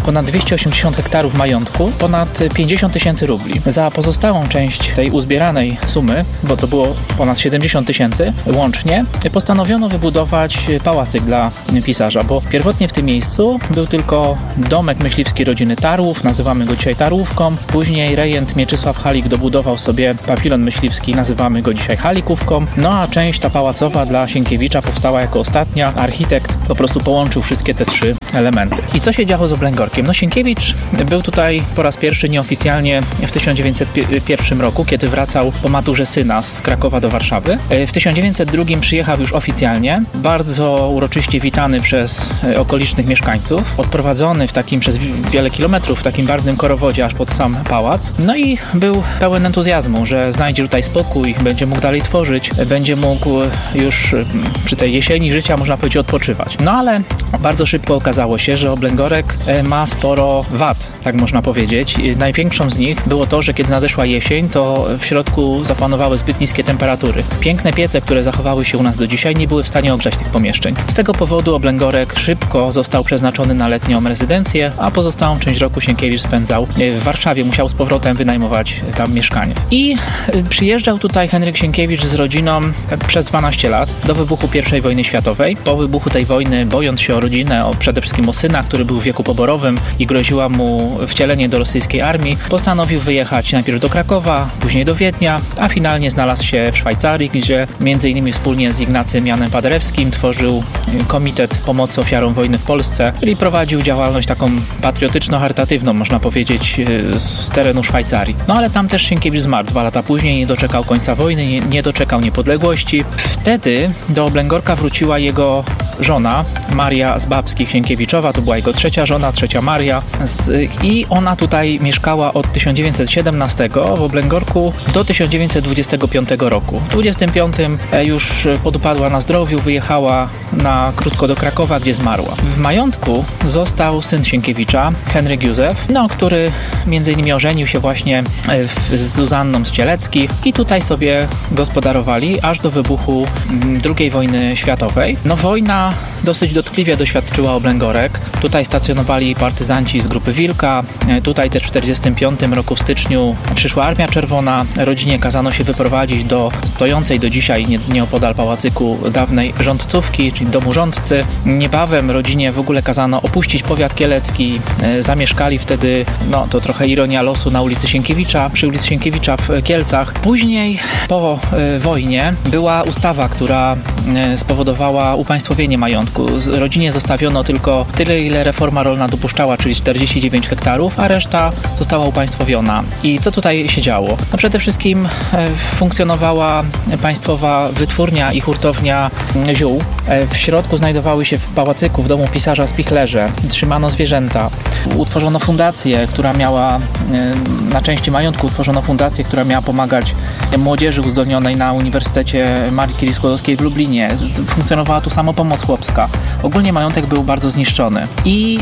ponad dwieście osiemdziesiąt hektarów majątku, ponad pięćdziesiąt tysięcy rubli. Za pozostałą część tej uzbieranej sumy, bo to było ponad siedemdziesiąt tysięcy łącznie, postanowiono wybudować pałacyk dla pisarza, bo pierwotnie w tym miejscu był tylko domek myśliwski rodziny Tarłów, nazywamy go dzisiaj Tarłówką. Później rejent Mieczysław Halik dobudował sobie pawilon myśliwski, nazywamy go dzisiaj Halikówką. No a część ta pałacowa dla Sienkiewicza powstała jako ostatnia. Architekt po prostu połączył wszystkie te trzy elementy. I co się działo z Oblęgorkiem? No Sienkiewicz był tutaj po raz pierwszy nieoficjalnie w tysiąc dziewięćset pierwszym roku, kiedy wracał po maturze syna z Krakowa do Warszawy. W tysiąc dziewięćset drugim przyjechał już oficjalnie, bardzo uroczyście witany przez okolicznych mieszkańców, odprowadzony w takim przez wiele kilometrów w takim barwnym korowodzie aż pod sam pałac. No i był pełen entuzjazmu, że znajdzie tutaj spokój, będzie mógł dalej tworzyć, będzie mógł już przy tej jesieni życia, można powiedzieć, odpoczywać. No ale bardzo szybko okazało się, że Oblęgorek ma sporo wad, tak można powiedzieć. Największą z nich było to, że kiedy nadeszła jesień, to w środku zapanowały zbyt niskie temperatury. Piękne piece, które zachowały się u nas do dzisiaj, nie były w stanie ogrzać tych pomieszczeń. Z tego powodu Oblęgorek szybko został przeznaczony na letnią rezydencję, a pozostałą część roku Sienkiewicz spędzał w Warszawie. Musiał z powrotem wynajmować tam mieszkanie. I przyjeżdżał tutaj Henryk Sienkiewicz z rodziną przez dwanaście lat do wybuchu pierwszej wojny światowej. Po wybuchu tej wojny, bojąc się o rodzinę, o, przede wszystkim o syna, który był w wieku poborowym i groziła mu wcielenie do rosyjskiej armii, postanowił wyjechać najpierw do Krakowa, później do Wiednia, a finalnie znalazł się w Szwajcarii, gdzie między innymi wspólnie z Ignacym Janem Paderewskim tworzył Komitet Pomocy Ofiarom Wojny w Polsce, czyli prowadził działalność taką patriotyczno-charytatywną, można powiedzieć, z terenu Szwajcarii. No ale tam też Sienkiewicz zmarł dwa lata później, nie doczekał końca wojny, nie, nie doczekał niepodległości. Wtedy do Oblęgorka wróciła jego żona, Maria z Babskich Sienkiewiczowa, to była jego trzecia żona, trzecia Maria z, i ona tutaj mieszkała od tysiąc dziewięćset siedemnastego w Oblęgorku do tysiąc dziewięćset dwudziestego piątego roku. W dwudziestym piątym już podupadła na zdrowiu, wyjechała na krótko do Krakowa, gdzie zmarła. W majątku został syn Sienkiewicza, Henryk Józef, no, który między innymi ożenił się właśnie z Zuzanną z Cieleckich i tutaj sobie gospodarowali aż do wybuchu drugiej wojny światowej. No wojna dosyć dotkliwie doświadczyła Oblęgorek. Tutaj stacjonowali partyzanci z grupy Wilka. Tutaj też w czterdziestym piątym roku w styczniu przyszła Armia Czerwona. Rodzinie kazano się wyprowadzić do stojącej do dzisiaj nieopodal pałacyku dawnej rządcówki, czyli domu rządcy. Niebawem rodzinie w ogóle kazano opuścić powiat kielecki. Zamieszkali wtedy, no to trochę ironia losu, na ulicy Sienkiewicza, przy ulicy Sienkiewicza w Kielcach. Później po y, wojnie była ustawa, która y, spowodowała upaństwowienie majątku. Z, rodzinie zostawiono tylko tyle, ile reforma rolna dopuszczała, czyli czterdzieści dziewięć hektarów, a reszta została upaństwowiona. I co tutaj się działo? No przede wszystkim y, funkcjonowała państwowa wytwórnia i hurtownia ziół. Y, w środku znajdowały się w pałacyku, w domu pisarza Spichlerze. Trzymano zwierzęta. Utworzono fundację, która miała y, na części majątku utworzono fundację, która miała pomagać młodzieży uzdolnionej na Uniwersytecie Marii Curie-Skłodowskiej w Lublinie. Funkcjonowała tu samopomoc chłopska. Ogólnie majątek był bardzo zniszczony. I,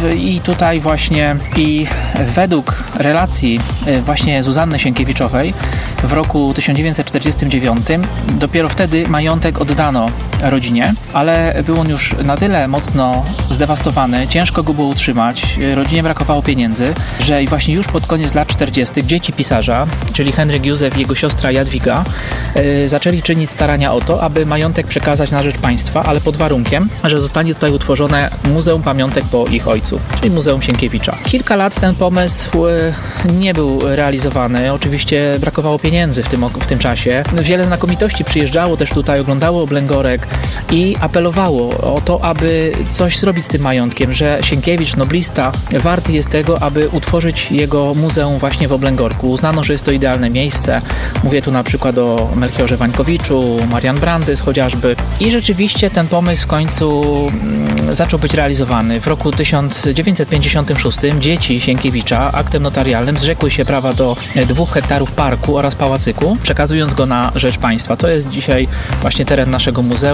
i tutaj właśnie i według relacji właśnie Zuzanny Sienkiewiczowej w roku tysiąc dziewięćset czterdziestym dziewiątym dopiero wtedy majątek oddano rodzinie, ale był on już na tyle mocno zdewastowany, ciężko go było utrzymać, rodzinie brakowało pieniędzy, że właśnie już pod koniec lat czterdziestych dzieci pisarza, czyli Henryk Józef i jego siostra Jadwiga, yy, zaczęli czynić starania o to, aby majątek przekazać na rzecz państwa, ale pod warunkiem, że zostanie tutaj utworzone Muzeum Pamiątek po ich ojcu, czyli Muzeum Sienkiewicza. Kilka lat ten pomysł yy, nie był realizowany. Oczywiście brakowało pieniędzy w tym, w tym czasie. Wiele znakomitości przyjeżdżało też tutaj, oglądało Oblęgorek i apelowało o to, aby coś zrobić z tym majątkiem, że Sienkiewicz, noblista, warty jest tego, aby utworzyć jego muzeum właśnie w Oblęgorku. Uznano, że jest to idealne miejsce. Mówię tu na przykład o Melchiorze Wańkowiczu, Marian Brandys chociażby. I rzeczywiście ten pomysł w końcu mm, zaczął być realizowany. W roku tysiąc dziewięćset pięćdziesiątym szóstym dzieci Sienkiewicza aktem notarialnym zrzekły się prawa do dwóch hektarów parku oraz pałacyku, przekazując go na rzecz państwa. To jest dzisiaj właśnie teren naszego muzeum.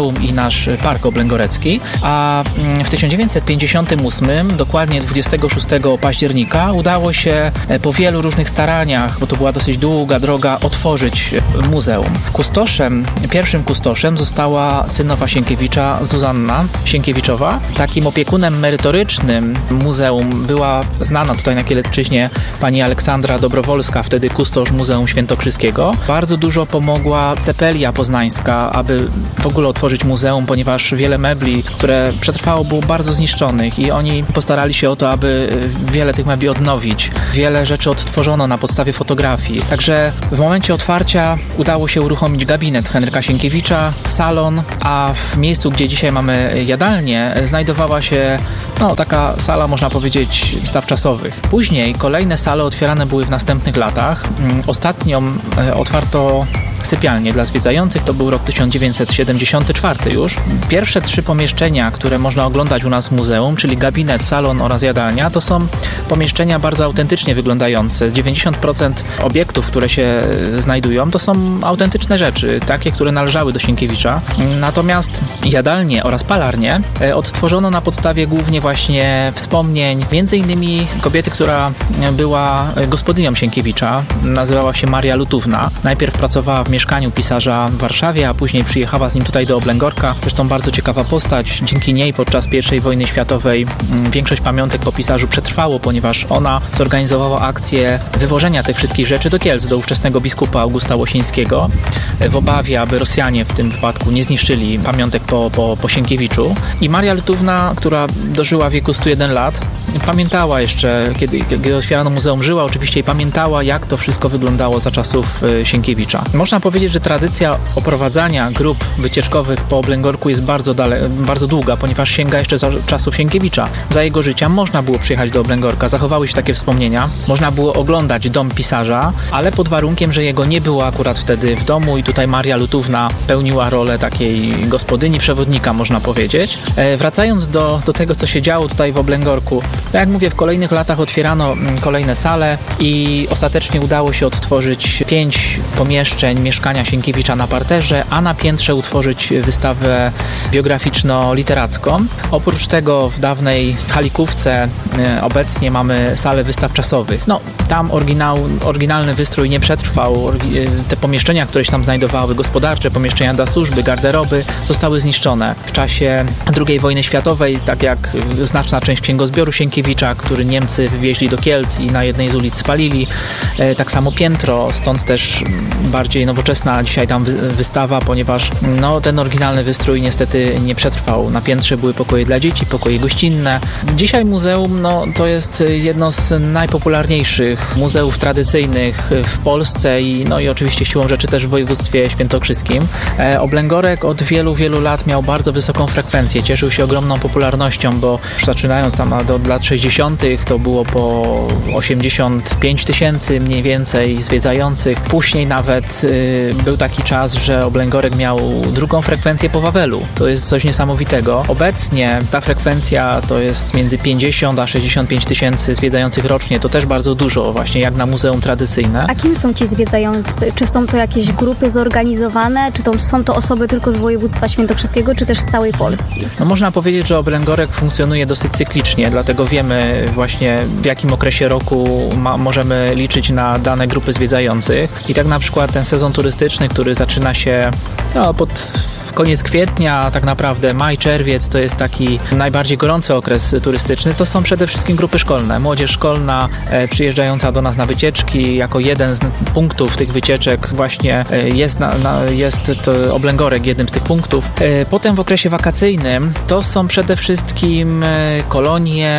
muzeum i nasz park oblęgorecki, a w tysiąc dziewięćset pięćdziesiątym ósmym, dokładnie dwudziestego szóstego października, udało się po wielu różnych staraniach, bo to była dosyć długa droga, otworzyć muzeum. Kustoszem, pierwszym kustoszem została synowa Sienkiewicza, Zuzanna Sienkiewiczowa. Takim opiekunem merytorycznym muzeum była znana tutaj na Kielecczyźnie pani Aleksandra Dobrowolska, wtedy kustosz Muzeum Świętokrzyskiego. Bardzo dużo pomogła Cepelia Poznańska, aby w ogóle otworzyć muzeum, ponieważ wiele mebli, które przetrwało, było bardzo zniszczonych i oni postarali się o to, aby wiele tych mebli odnowić. Wiele rzeczy odtworzono na podstawie fotografii. Także w momencie otwarcia udało się uruchomić gabinet Henryka Sienkiewicza, salon, a w miejscu, gdzie dzisiaj mamy jadalnię, znajdowała się no, taka sala, można powiedzieć, wystaw czasowych. Później kolejne sale otwierane były w następnych latach. Ostatnią otwarto sypialnię dla zwiedzających, to był rok tysiąc dziewięćset siedemdziesiąty czwarty już. Pierwsze trzy pomieszczenia, które można oglądać u nas w muzeum, czyli gabinet, salon oraz jadalnia, to są pomieszczenia bardzo autentycznie wyglądające. dziewięćdziesiąt procent obiektów, które się znajdują, to są autentyczne rzeczy, takie, które należały do Sienkiewicza. Natomiast jadalnie oraz palarnie odtworzono na podstawie głównie właśnie wspomnień, między innymi kobiety, która była gospodynią Sienkiewicza, nazywała się Maria Lutówna. Najpierw pracowała w mieszkaniu pisarza w Warszawie, a później przyjechała z nim tutaj do Oblęgorka. Zresztą bardzo ciekawa postać. Dzięki niej podczas pierwszej wojny światowej większość pamiątek po pisarzu przetrwało, ponieważ ona zorganizowała akcję wywożenia tych wszystkich rzeczy do Kielc, do ówczesnego biskupa Augusta Łosińskiego, w obawie, aby Rosjanie w tym wypadku nie zniszczyli pamiątek po, po, po Sienkiewiczu. I Maria Lutówna, która dożyła wieku stu jeden lat, pamiętała jeszcze, kiedy, kiedy otwierano muzeum, żyła oczywiście i pamiętała, jak to wszystko wyglądało za czasów Sienkiewicza. Można powiedzieć, że tradycja oprowadzania grup wycieczkowych po Oblęgorku jest bardzo, dale, bardzo długa, ponieważ sięga jeszcze za czasów Sienkiewicza. Za jego życia można było przyjechać do Oblęgorka, zachowały się takie wspomnienia. Można było oglądać dom pisarza, ale pod warunkiem, że jego nie było akurat wtedy w domu i tutaj Maria Lutówna pełniła rolę takiej gospodyni, przewodnika, można powiedzieć. E, wracając do, do tego, co się działo tutaj w Oblęgorku, tak jak mówię, w kolejnych latach otwierano kolejne sale i ostatecznie udało się odtworzyć pięć pomieszczeń mieszkania Sienkiewicza na parterze, a na piętrze utworzyć wystawę biograficzno-literacką. Oprócz tego w dawnej halikówce obecnie mamy salę wystaw czasowych. No, tam oryginał, oryginalny wystrój nie przetrwał. Te pomieszczenia, które się tam znajdowały, gospodarcze, pomieszczenia dla służby, garderoby, zostały zniszczone. W czasie drugiej wojny światowej, tak jak znaczna część księgozbioru Sienkiewicza, który Niemcy wywieźli do Kielc i na jednej z ulic spalili. Tak samo piętro, stąd też bardziej nowoczesna dzisiaj tam wystawa, ponieważ no, ten oryginalny wystrój niestety nie przetrwał. Na piętrze były pokoje dla dzieci, pokoje gościnne. Dzisiaj muzeum no, to jest jedno z najpopularniejszych muzeów tradycyjnych w Polsce i, no, i oczywiście siłą rzeczy też w województwie świętokrzyskim. E, Oblęgorek od wielu, wielu lat miał bardzo wysoką frekwencję. Cieszył się ogromną popularnością, bo zaczynając tam od lat sześćdziesiątych to było po osiemdziesiąt pięć tysięcy mniej więcej zwiedzających. Później nawet y, był taki czas, że Oblęgorek miał drugą frekwencję po Wawelu. To jest coś niesamowitego. Obecnie ta frekwencja to jest między pięćdziesiąt a sześćdziesiąt pięć tysięcy zwiedzających rocznie. To też bardzo dużo, właśnie jak na muzeum tradycyjne. A kim są ci zwiedzający? Czy są to jakieś grupy zorganizowane? Czy to są to osoby tylko z województwa świętokrzyskiego, czy też z całej Polski? No, można powiedzieć, że Oblęgorek funkcjonuje dosyć cyklicznie, dlatego wiemy właśnie w jakim okresie roku ma, możemy liczyć na dane grupy zwiedzających. I tak na przykład ten sezon turystyczny, który zaczyna się no, pod koniec kwietnia, tak naprawdę maj, czerwiec to jest taki najbardziej gorący okres turystyczny. To są przede wszystkim grupy szkolne. Młodzież szkolna e, przyjeżdżająca do nas na wycieczki. Jako jeden z punktów tych wycieczek właśnie e, jest, na, na, jest to Oblęgorek jednym z tych punktów. E, potem w okresie wakacyjnym to są przede wszystkim e, kolonie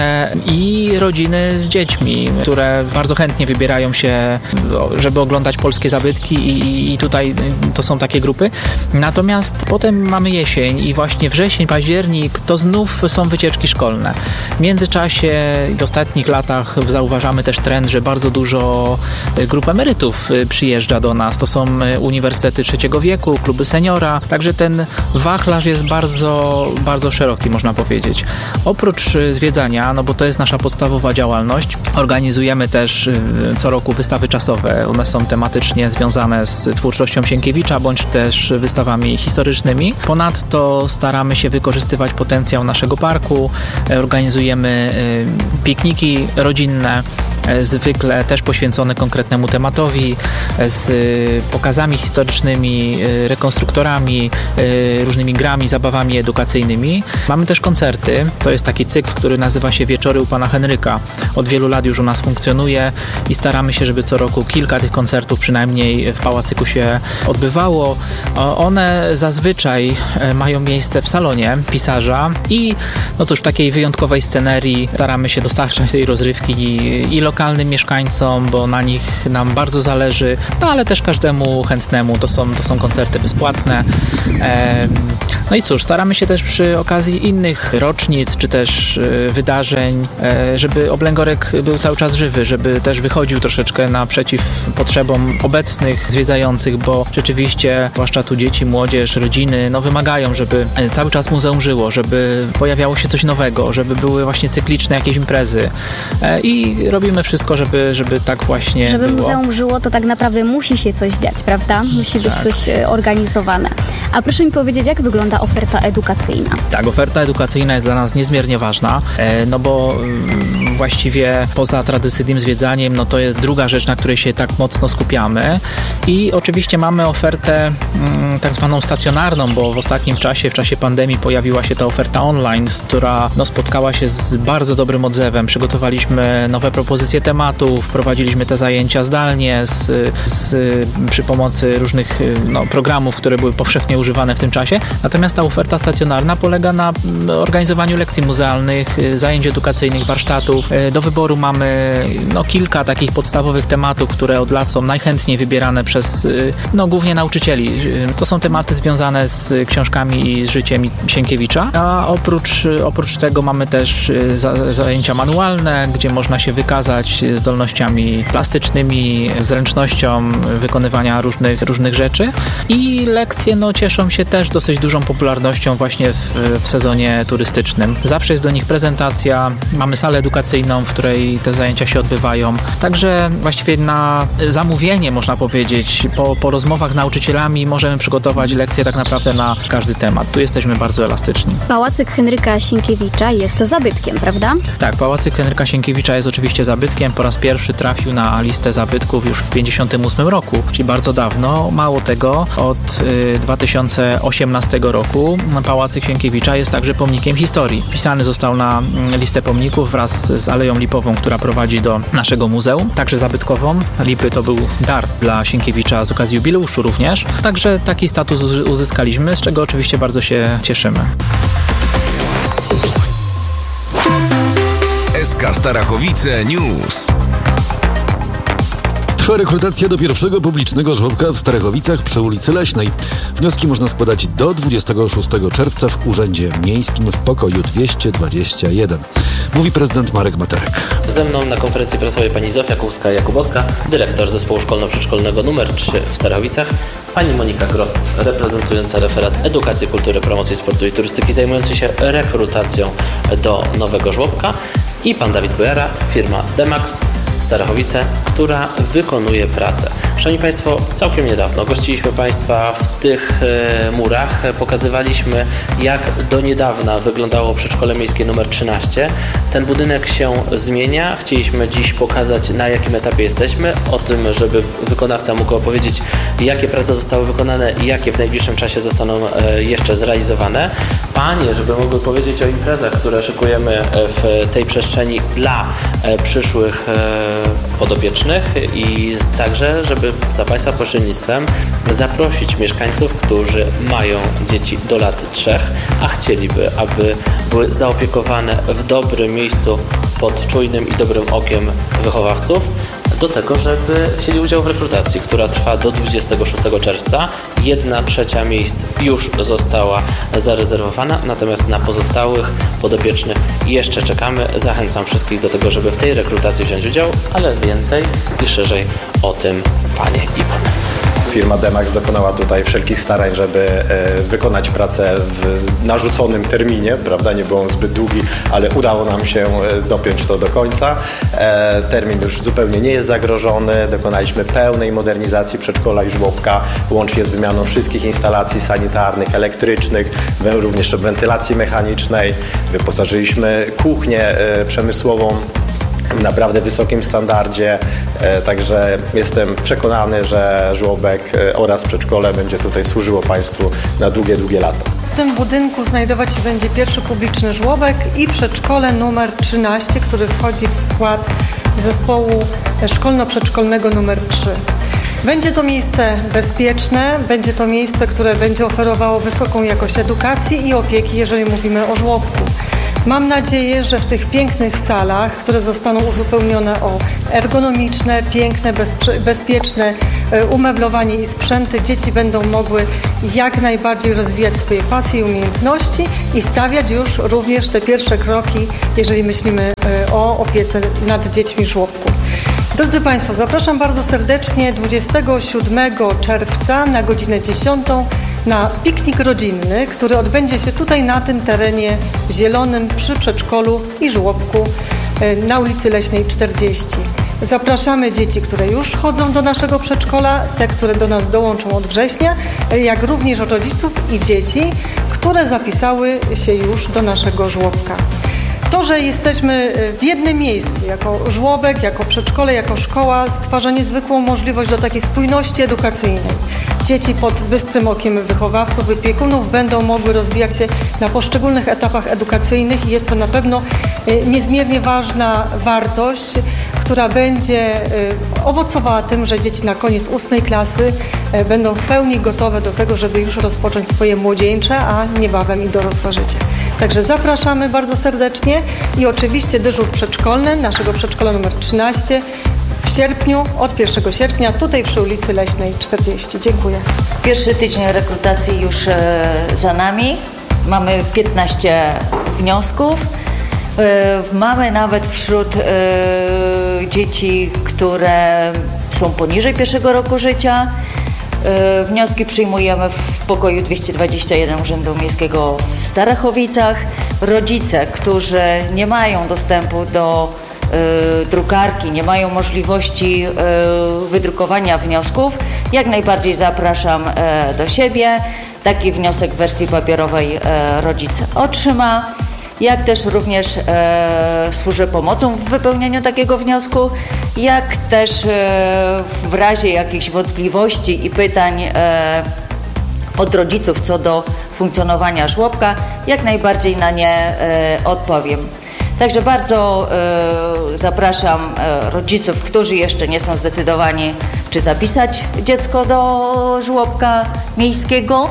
i rodziny z dziećmi, które bardzo chętnie wybierają się, żeby oglądać polskie zabytki i, i tutaj to są takie grupy. Natomiast potem mamy jesień i właśnie wrzesień, październik to znów są wycieczki szkolne. W międzyczasie w ostatnich latach zauważamy też trend, że bardzo dużo grup emerytów przyjeżdża do nas. To są uniwersytety trzeciego wieku, kluby seniora. Także ten wachlarz jest bardzo, bardzo szeroki, można powiedzieć. Oprócz zwiedzania, no bo to jest nasza podstawowa działalność, organizujemy też co roku wystawy czasowe. One są tematycznie związane z twórczością Sienkiewicza, bądź też wystawami historycznymi. pandemii. Ponadto staramy się wykorzystywać potencjał naszego parku, organizujemy pikniki rodzinne, zwykle też poświęcone konkretnemu tematowi, z pokazami historycznymi, rekonstruktorami, różnymi grami, zabawami edukacyjnymi. Mamy też koncerty. To jest taki cykl, który nazywa się Wieczory u Pana Henryka. Od wielu lat już u nas funkcjonuje i staramy się, żeby co roku kilka tych koncertów przynajmniej w Pałacyku się odbywało. One zazwyczaj mają miejsce w salonie pisarza i no cóż, w takiej wyjątkowej scenerii staramy się dostarczać tej rozrywki i, i lokalnym mieszkańcom, bo na nich nam bardzo zależy, no ale też każdemu chętnemu. To są, to są koncerty bezpłatne. No i cóż, staramy się też przy okazji innych rocznic, czy też wydarzeń, żeby Oblęgorek był cały czas żywy, żeby też wychodził troszeczkę naprzeciw potrzebom obecnych zwiedzających, bo rzeczywiście, zwłaszcza tu dzieci, młodzież, rodziny, no wymagają, żeby cały czas muzeum żyło, żeby pojawiało się coś nowego, żeby były właśnie cykliczne jakieś imprezy i robimy wszystko, żeby, żeby tak właśnie Żeby było. muzeum żyło, to tak naprawdę musi się coś dziać, prawda? Musi być tak. coś organizowane. A proszę mi powiedzieć, jak wygląda oferta edukacyjna? Tak, oferta edukacyjna jest dla nas niezmiernie ważna, no bo właściwie poza tradycyjnym zwiedzaniem, no to jest druga rzecz, na której się tak mocno skupiamy. I oczywiście mamy ofertę mm, tak zwaną stacjonarną, bo w ostatnim czasie, w czasie pandemii pojawiła się ta oferta online, która no, spotkała się z bardzo dobrym odzewem. Przygotowaliśmy nowe propozycje tematów, prowadziliśmy te zajęcia zdalnie z, z, przy pomocy różnych no, programów, które były powszechnie używane w tym czasie. Natomiast ta oferta stacjonarna polega na organizowaniu lekcji muzealnych, zajęć edukacyjnych, warsztatów. Do wyboru mamy no, kilka takich podstawowych tematów, które od lat są najchętniej wybierane przez no, głównie nauczycieli. To są tematy związane z książkami i z życiem Sienkiewicza, a oprócz, oprócz tego mamy też za, zajęcia manualne, gdzie można się wykazać zdolnościami plastycznymi, zręcznością wykonywania różnych, różnych rzeczy i lekcje no, cieszą się też dosyć dużą popularnością właśnie w, w sezonie turystycznym. Zawsze jest do nich prezentacja, mamy salę edukacyjną, w której te zajęcia się odbywają. Także właściwie na zamówienie, można powiedzieć, po, po rozmowach z nauczycielami możemy przygotować lekcje tak naprawdę na każdy temat. Tu jesteśmy bardzo elastyczni. Pałacyk Henryka Sienkiewicza jest zabytkiem, prawda? Tak, Pałacyk Henryka Sienkiewicza jest oczywiście zabytkiem. Po raz pierwszy trafił na listę zabytków już w pięćdziesiątym ósmym roku, czyli bardzo dawno. Mało tego, od y, dwa tysiące osiemnastego roku Pałacyk Sienkiewicza jest także pomnikiem historii. Wpisany został na listę pomników wraz z Aleją Lipową, która prowadzi do naszego muzeum, także zabytkową. Lipy to był dar dla Sienkiewicza z okazji jubileuszu również. Także taki status uzyskaliśmy, z czego oczywiście bardzo się cieszymy. S K Starachowice News. Trwa rekrutacja do pierwszego publicznego żłobka w Starachowicach przy ulicy Leśnej. Wnioski można składać do dwudziestego szóstego czerwca w Urzędzie Miejskim w pokoju dwieście dwadzieścia jeden. Mówi prezydent Marek Materek. Ze mną na konferencji prasowej pani Zofia Kuchska-Jakubowska, dyrektor Zespołu Szkolno-Przedszkolnego numer trzy w Starachowicach, pani Monika Gross, reprezentująca referat Edukacji, Kultury, Promocji Sportu i Turystyki, zajmujący się rekrutacją do nowego żłobka i pan Dawid Bujara, firma Demax Starachowice, która wykonuje pracę. Szanowni Państwo, całkiem niedawno gościliśmy Państwa w tych e, murach. Pokazywaliśmy, jak do niedawna wyglądało przedszkole miejskie numer trzynaście. Ten budynek się zmienia. Chcieliśmy dziś pokazać, na jakim etapie jesteśmy, o tym, żeby wykonawca mógł opowiedzieć, jakie prace zostały wykonane i jakie w najbliższym czasie zostaną e, jeszcze zrealizowane. Panie, żeby mogły powiedzieć o imprezach, które szykujemy w tej przestrzeni dla e, przyszłych e, podopiecznych i także, żeby za Państwa pośrednictwem zaprosić mieszkańców, którzy mają dzieci do lat trzech, a chcieliby, aby były zaopiekowane w dobrym miejscu pod czujnym i dobrym okiem wychowawców, do tego, żeby wzięli udział w rekrutacji, która trwa do dwudziestego szóstego czerwca. Jedna trzecia miejsc już została zarezerwowana, natomiast na pozostałych podopiecznych jeszcze czekamy. Zachęcam wszystkich do tego, żeby w tej rekrutacji wziąć udział, ale więcej i szerzej o tym panie i panowie. firma Demax dokonała tutaj wszelkich starań, żeby wykonać pracę w narzuconym terminie, prawda, nie był on zbyt długi, ale udało nam się dopiąć to do końca. Termin już zupełnie nie jest zagrożony, dokonaliśmy pełnej modernizacji przedszkola i żłobka, łącznie z wymianą wszystkich instalacji sanitarnych, elektrycznych, również wentylacji mechanicznej. Wyposażyliśmy kuchnię przemysłową w naprawdę wysokim standardzie, także jestem przekonany, że żłobek oraz przedszkole będzie tutaj służyło Państwu na długie, długie lata. W tym budynku znajdować się będzie pierwszy publiczny żłobek i przedszkole numer trzynaście, który wchodzi w skład zespołu szkolno-przedszkolnego numer trzy. Będzie to miejsce bezpieczne, będzie to miejsce, które będzie oferowało wysoką jakość edukacji i opieki, jeżeli mówimy o żłobku. Mam nadzieję, że w tych pięknych salach, które zostaną uzupełnione o ergonomiczne, piękne, bezpie- bezpieczne umeblowanie i sprzęty, dzieci będą mogły jak najbardziej rozwijać swoje pasje i umiejętności i stawiać już również te pierwsze kroki, jeżeli myślimy o opiece nad dziećmi w żłobku. Drodzy Państwo, zapraszam bardzo serdecznie dwudziestego siódmego czerwca na godzinę dziesiątą na piknik rodzinny, który odbędzie się tutaj na tym terenie zielonym przy przedszkolu i żłobku na ulicy Leśnej czterdzieści. Zapraszamy dzieci, które już chodzą do naszego przedszkola, te, które do nas dołączą od września, jak również rodziców i dzieci, które zapisały się już do naszego żłobka. To, że jesteśmy w jednym miejscu, jako żłobek, jako przedszkole, jako szkoła, stwarza niezwykłą możliwość do takiej spójności edukacyjnej. Dzieci pod bystrym okiem wychowawców, opiekunów będą mogły rozwijać się na poszczególnych etapach edukacyjnych i jest to na pewno niezmiernie ważna wartość, która będzie owocowała tym, że dzieci na koniec ósmej klasy będą w pełni gotowe do tego, żeby już rozpocząć swoje młodzieńcze, a niebawem i dorosłe życie. Także zapraszamy bardzo serdecznie i oczywiście dyżur przedszkolny naszego przedszkola numer trzynaście w sierpniu, od pierwszego sierpnia, tutaj przy ulicy Leśnej czterdzieści. Dziękuję. Pierwszy tydzień rekrutacji już e, za nami. Mamy piętnaście wniosków. E, mamy nawet wśród e, dzieci, które są poniżej pierwszego roku życia. E, wnioski przyjmujemy w pokoju dwieście dwadzieścia jeden Urzędu Miejskiego w Starachowicach. Rodzice, którzy nie mają dostępu do y, drukarki, nie mają możliwości y, wydrukowania wniosków, jak najbardziej zapraszam y, do siebie. Taki wniosek w wersji papierowej y, rodzic otrzyma. Jak też również e, służę pomocą w wypełnieniu takiego wniosku, jak też e, w razie jakichś wątpliwości i pytań e, od rodziców co do funkcjonowania żłobka, jak najbardziej na nie e, odpowiem. Także bardzo e, zapraszam e, rodziców, którzy jeszcze nie są zdecydowani, czy zapisać dziecko do żłobka miejskiego.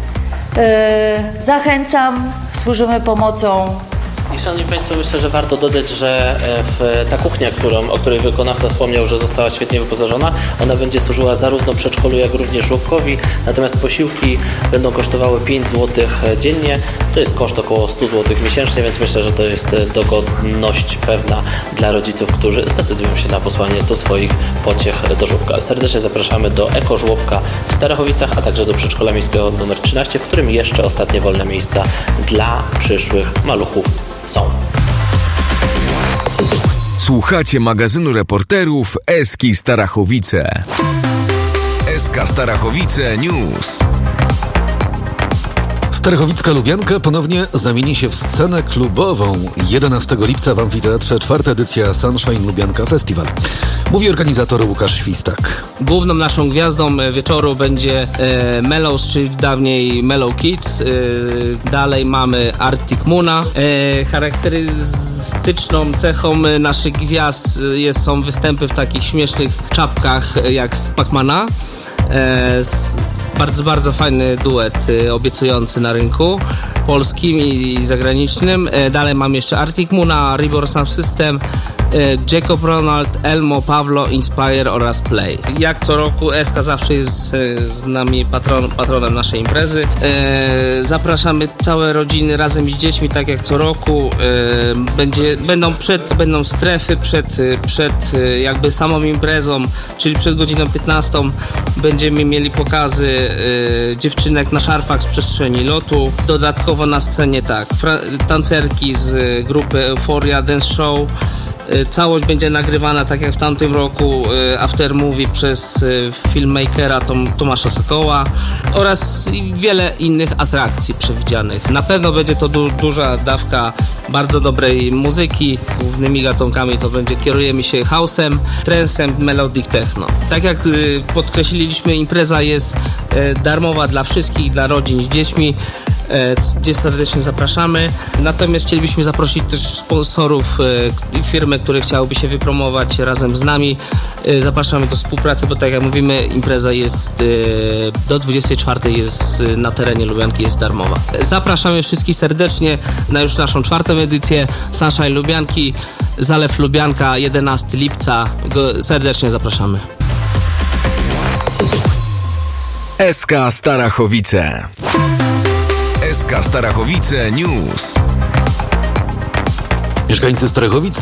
E, zachęcam, służymy pomocą. I szanowni Państwo, myślę, że warto dodać, że w, ta kuchnia, którą, o której wykonawca wspomniał, że została świetnie wyposażona, ona będzie służyła zarówno przedszkolu, jak również żłobkowi, natomiast posiłki będą kosztowały pięć złotych dziennie, to jest koszt około sto złotych miesięcznie, więc myślę, że to jest dogodność pewna dla rodziców, którzy zdecydują się na posłanie do swoich pociech do żłobka. Serdecznie zapraszamy do ekożłobka w Starachowicach, a także do przedszkola miejskiego numer trzynaście, w którym jeszcze ostatnie wolne miejsca dla przyszłych maluchów są. Słuchacie magazynu reporterów Eski Starachowice. Eska Starachowice News. Starachowicka Lubianka ponownie zamieni się w scenę klubową. jedenastego lipca w amfiteatrze czwarta edycja Sunshine Lubianka Festival. Mówi organizator Łukasz Świstak. Główną naszą gwiazdą wieczoru będzie e, Mellows, czyli dawniej Mellow Kids. E, dalej mamy Arctic Moona. E, charakterystyczną cechą naszych gwiazd jest, są występy w takich śmiesznych czapkach jak z Pacmana. E, bardzo, bardzo fajny duet, e, obiecujący na rynku polskim i, i zagranicznym. E, dalej mam jeszcze Arctic Moona, Reverb Sound System, Jacob Ronald, Elmo, Pawlo, Inspire oraz Play. Jak co roku S K zawsze jest z nami patron, patronem naszej imprezy. Zapraszamy całe rodziny razem z dziećmi, tak jak co roku. Będzie, będą, przed, będą strefy przed, przed jakby samą imprezą, czyli przed godziną piętnastą będziemy mieli pokazy dziewczynek na szarfach z przestrzeni lotu. Dodatkowo na scenie tak, tancerki z grupy Euphoria Dance Show. Całość będzie nagrywana tak jak w tamtym roku aftermovie przez filmmakera Tom, Tomasza Sokoła oraz wiele innych atrakcji przewidzianych. Na pewno będzie to du- duża dawka bardzo dobrej muzyki. Głównymi gatunkami to będzie kierujemy się house'em, trance'em, melodic techno. Tak jak podkreśliliśmy, impreza jest darmowa dla wszystkich, dla rodzin z dziećmi, gdzie serdecznie zapraszamy. Natomiast chcielibyśmy zaprosić też sponsorów i firmy, które chciałyby się wypromować razem z nami. Zapraszamy do współpracy, bo tak jak mówimy, impreza jest do dwudziestej czwartej jest na terenie Lubianki, jest darmowa. Zapraszamy wszystkich serdecznie na już naszą czwartą edycję Sunshine Lubianki, Zalew Lubianka, jedenastego lipca. Serdecznie zapraszamy. S K Starachowice. S K Starachowice News. Mieszkańcy Starachowic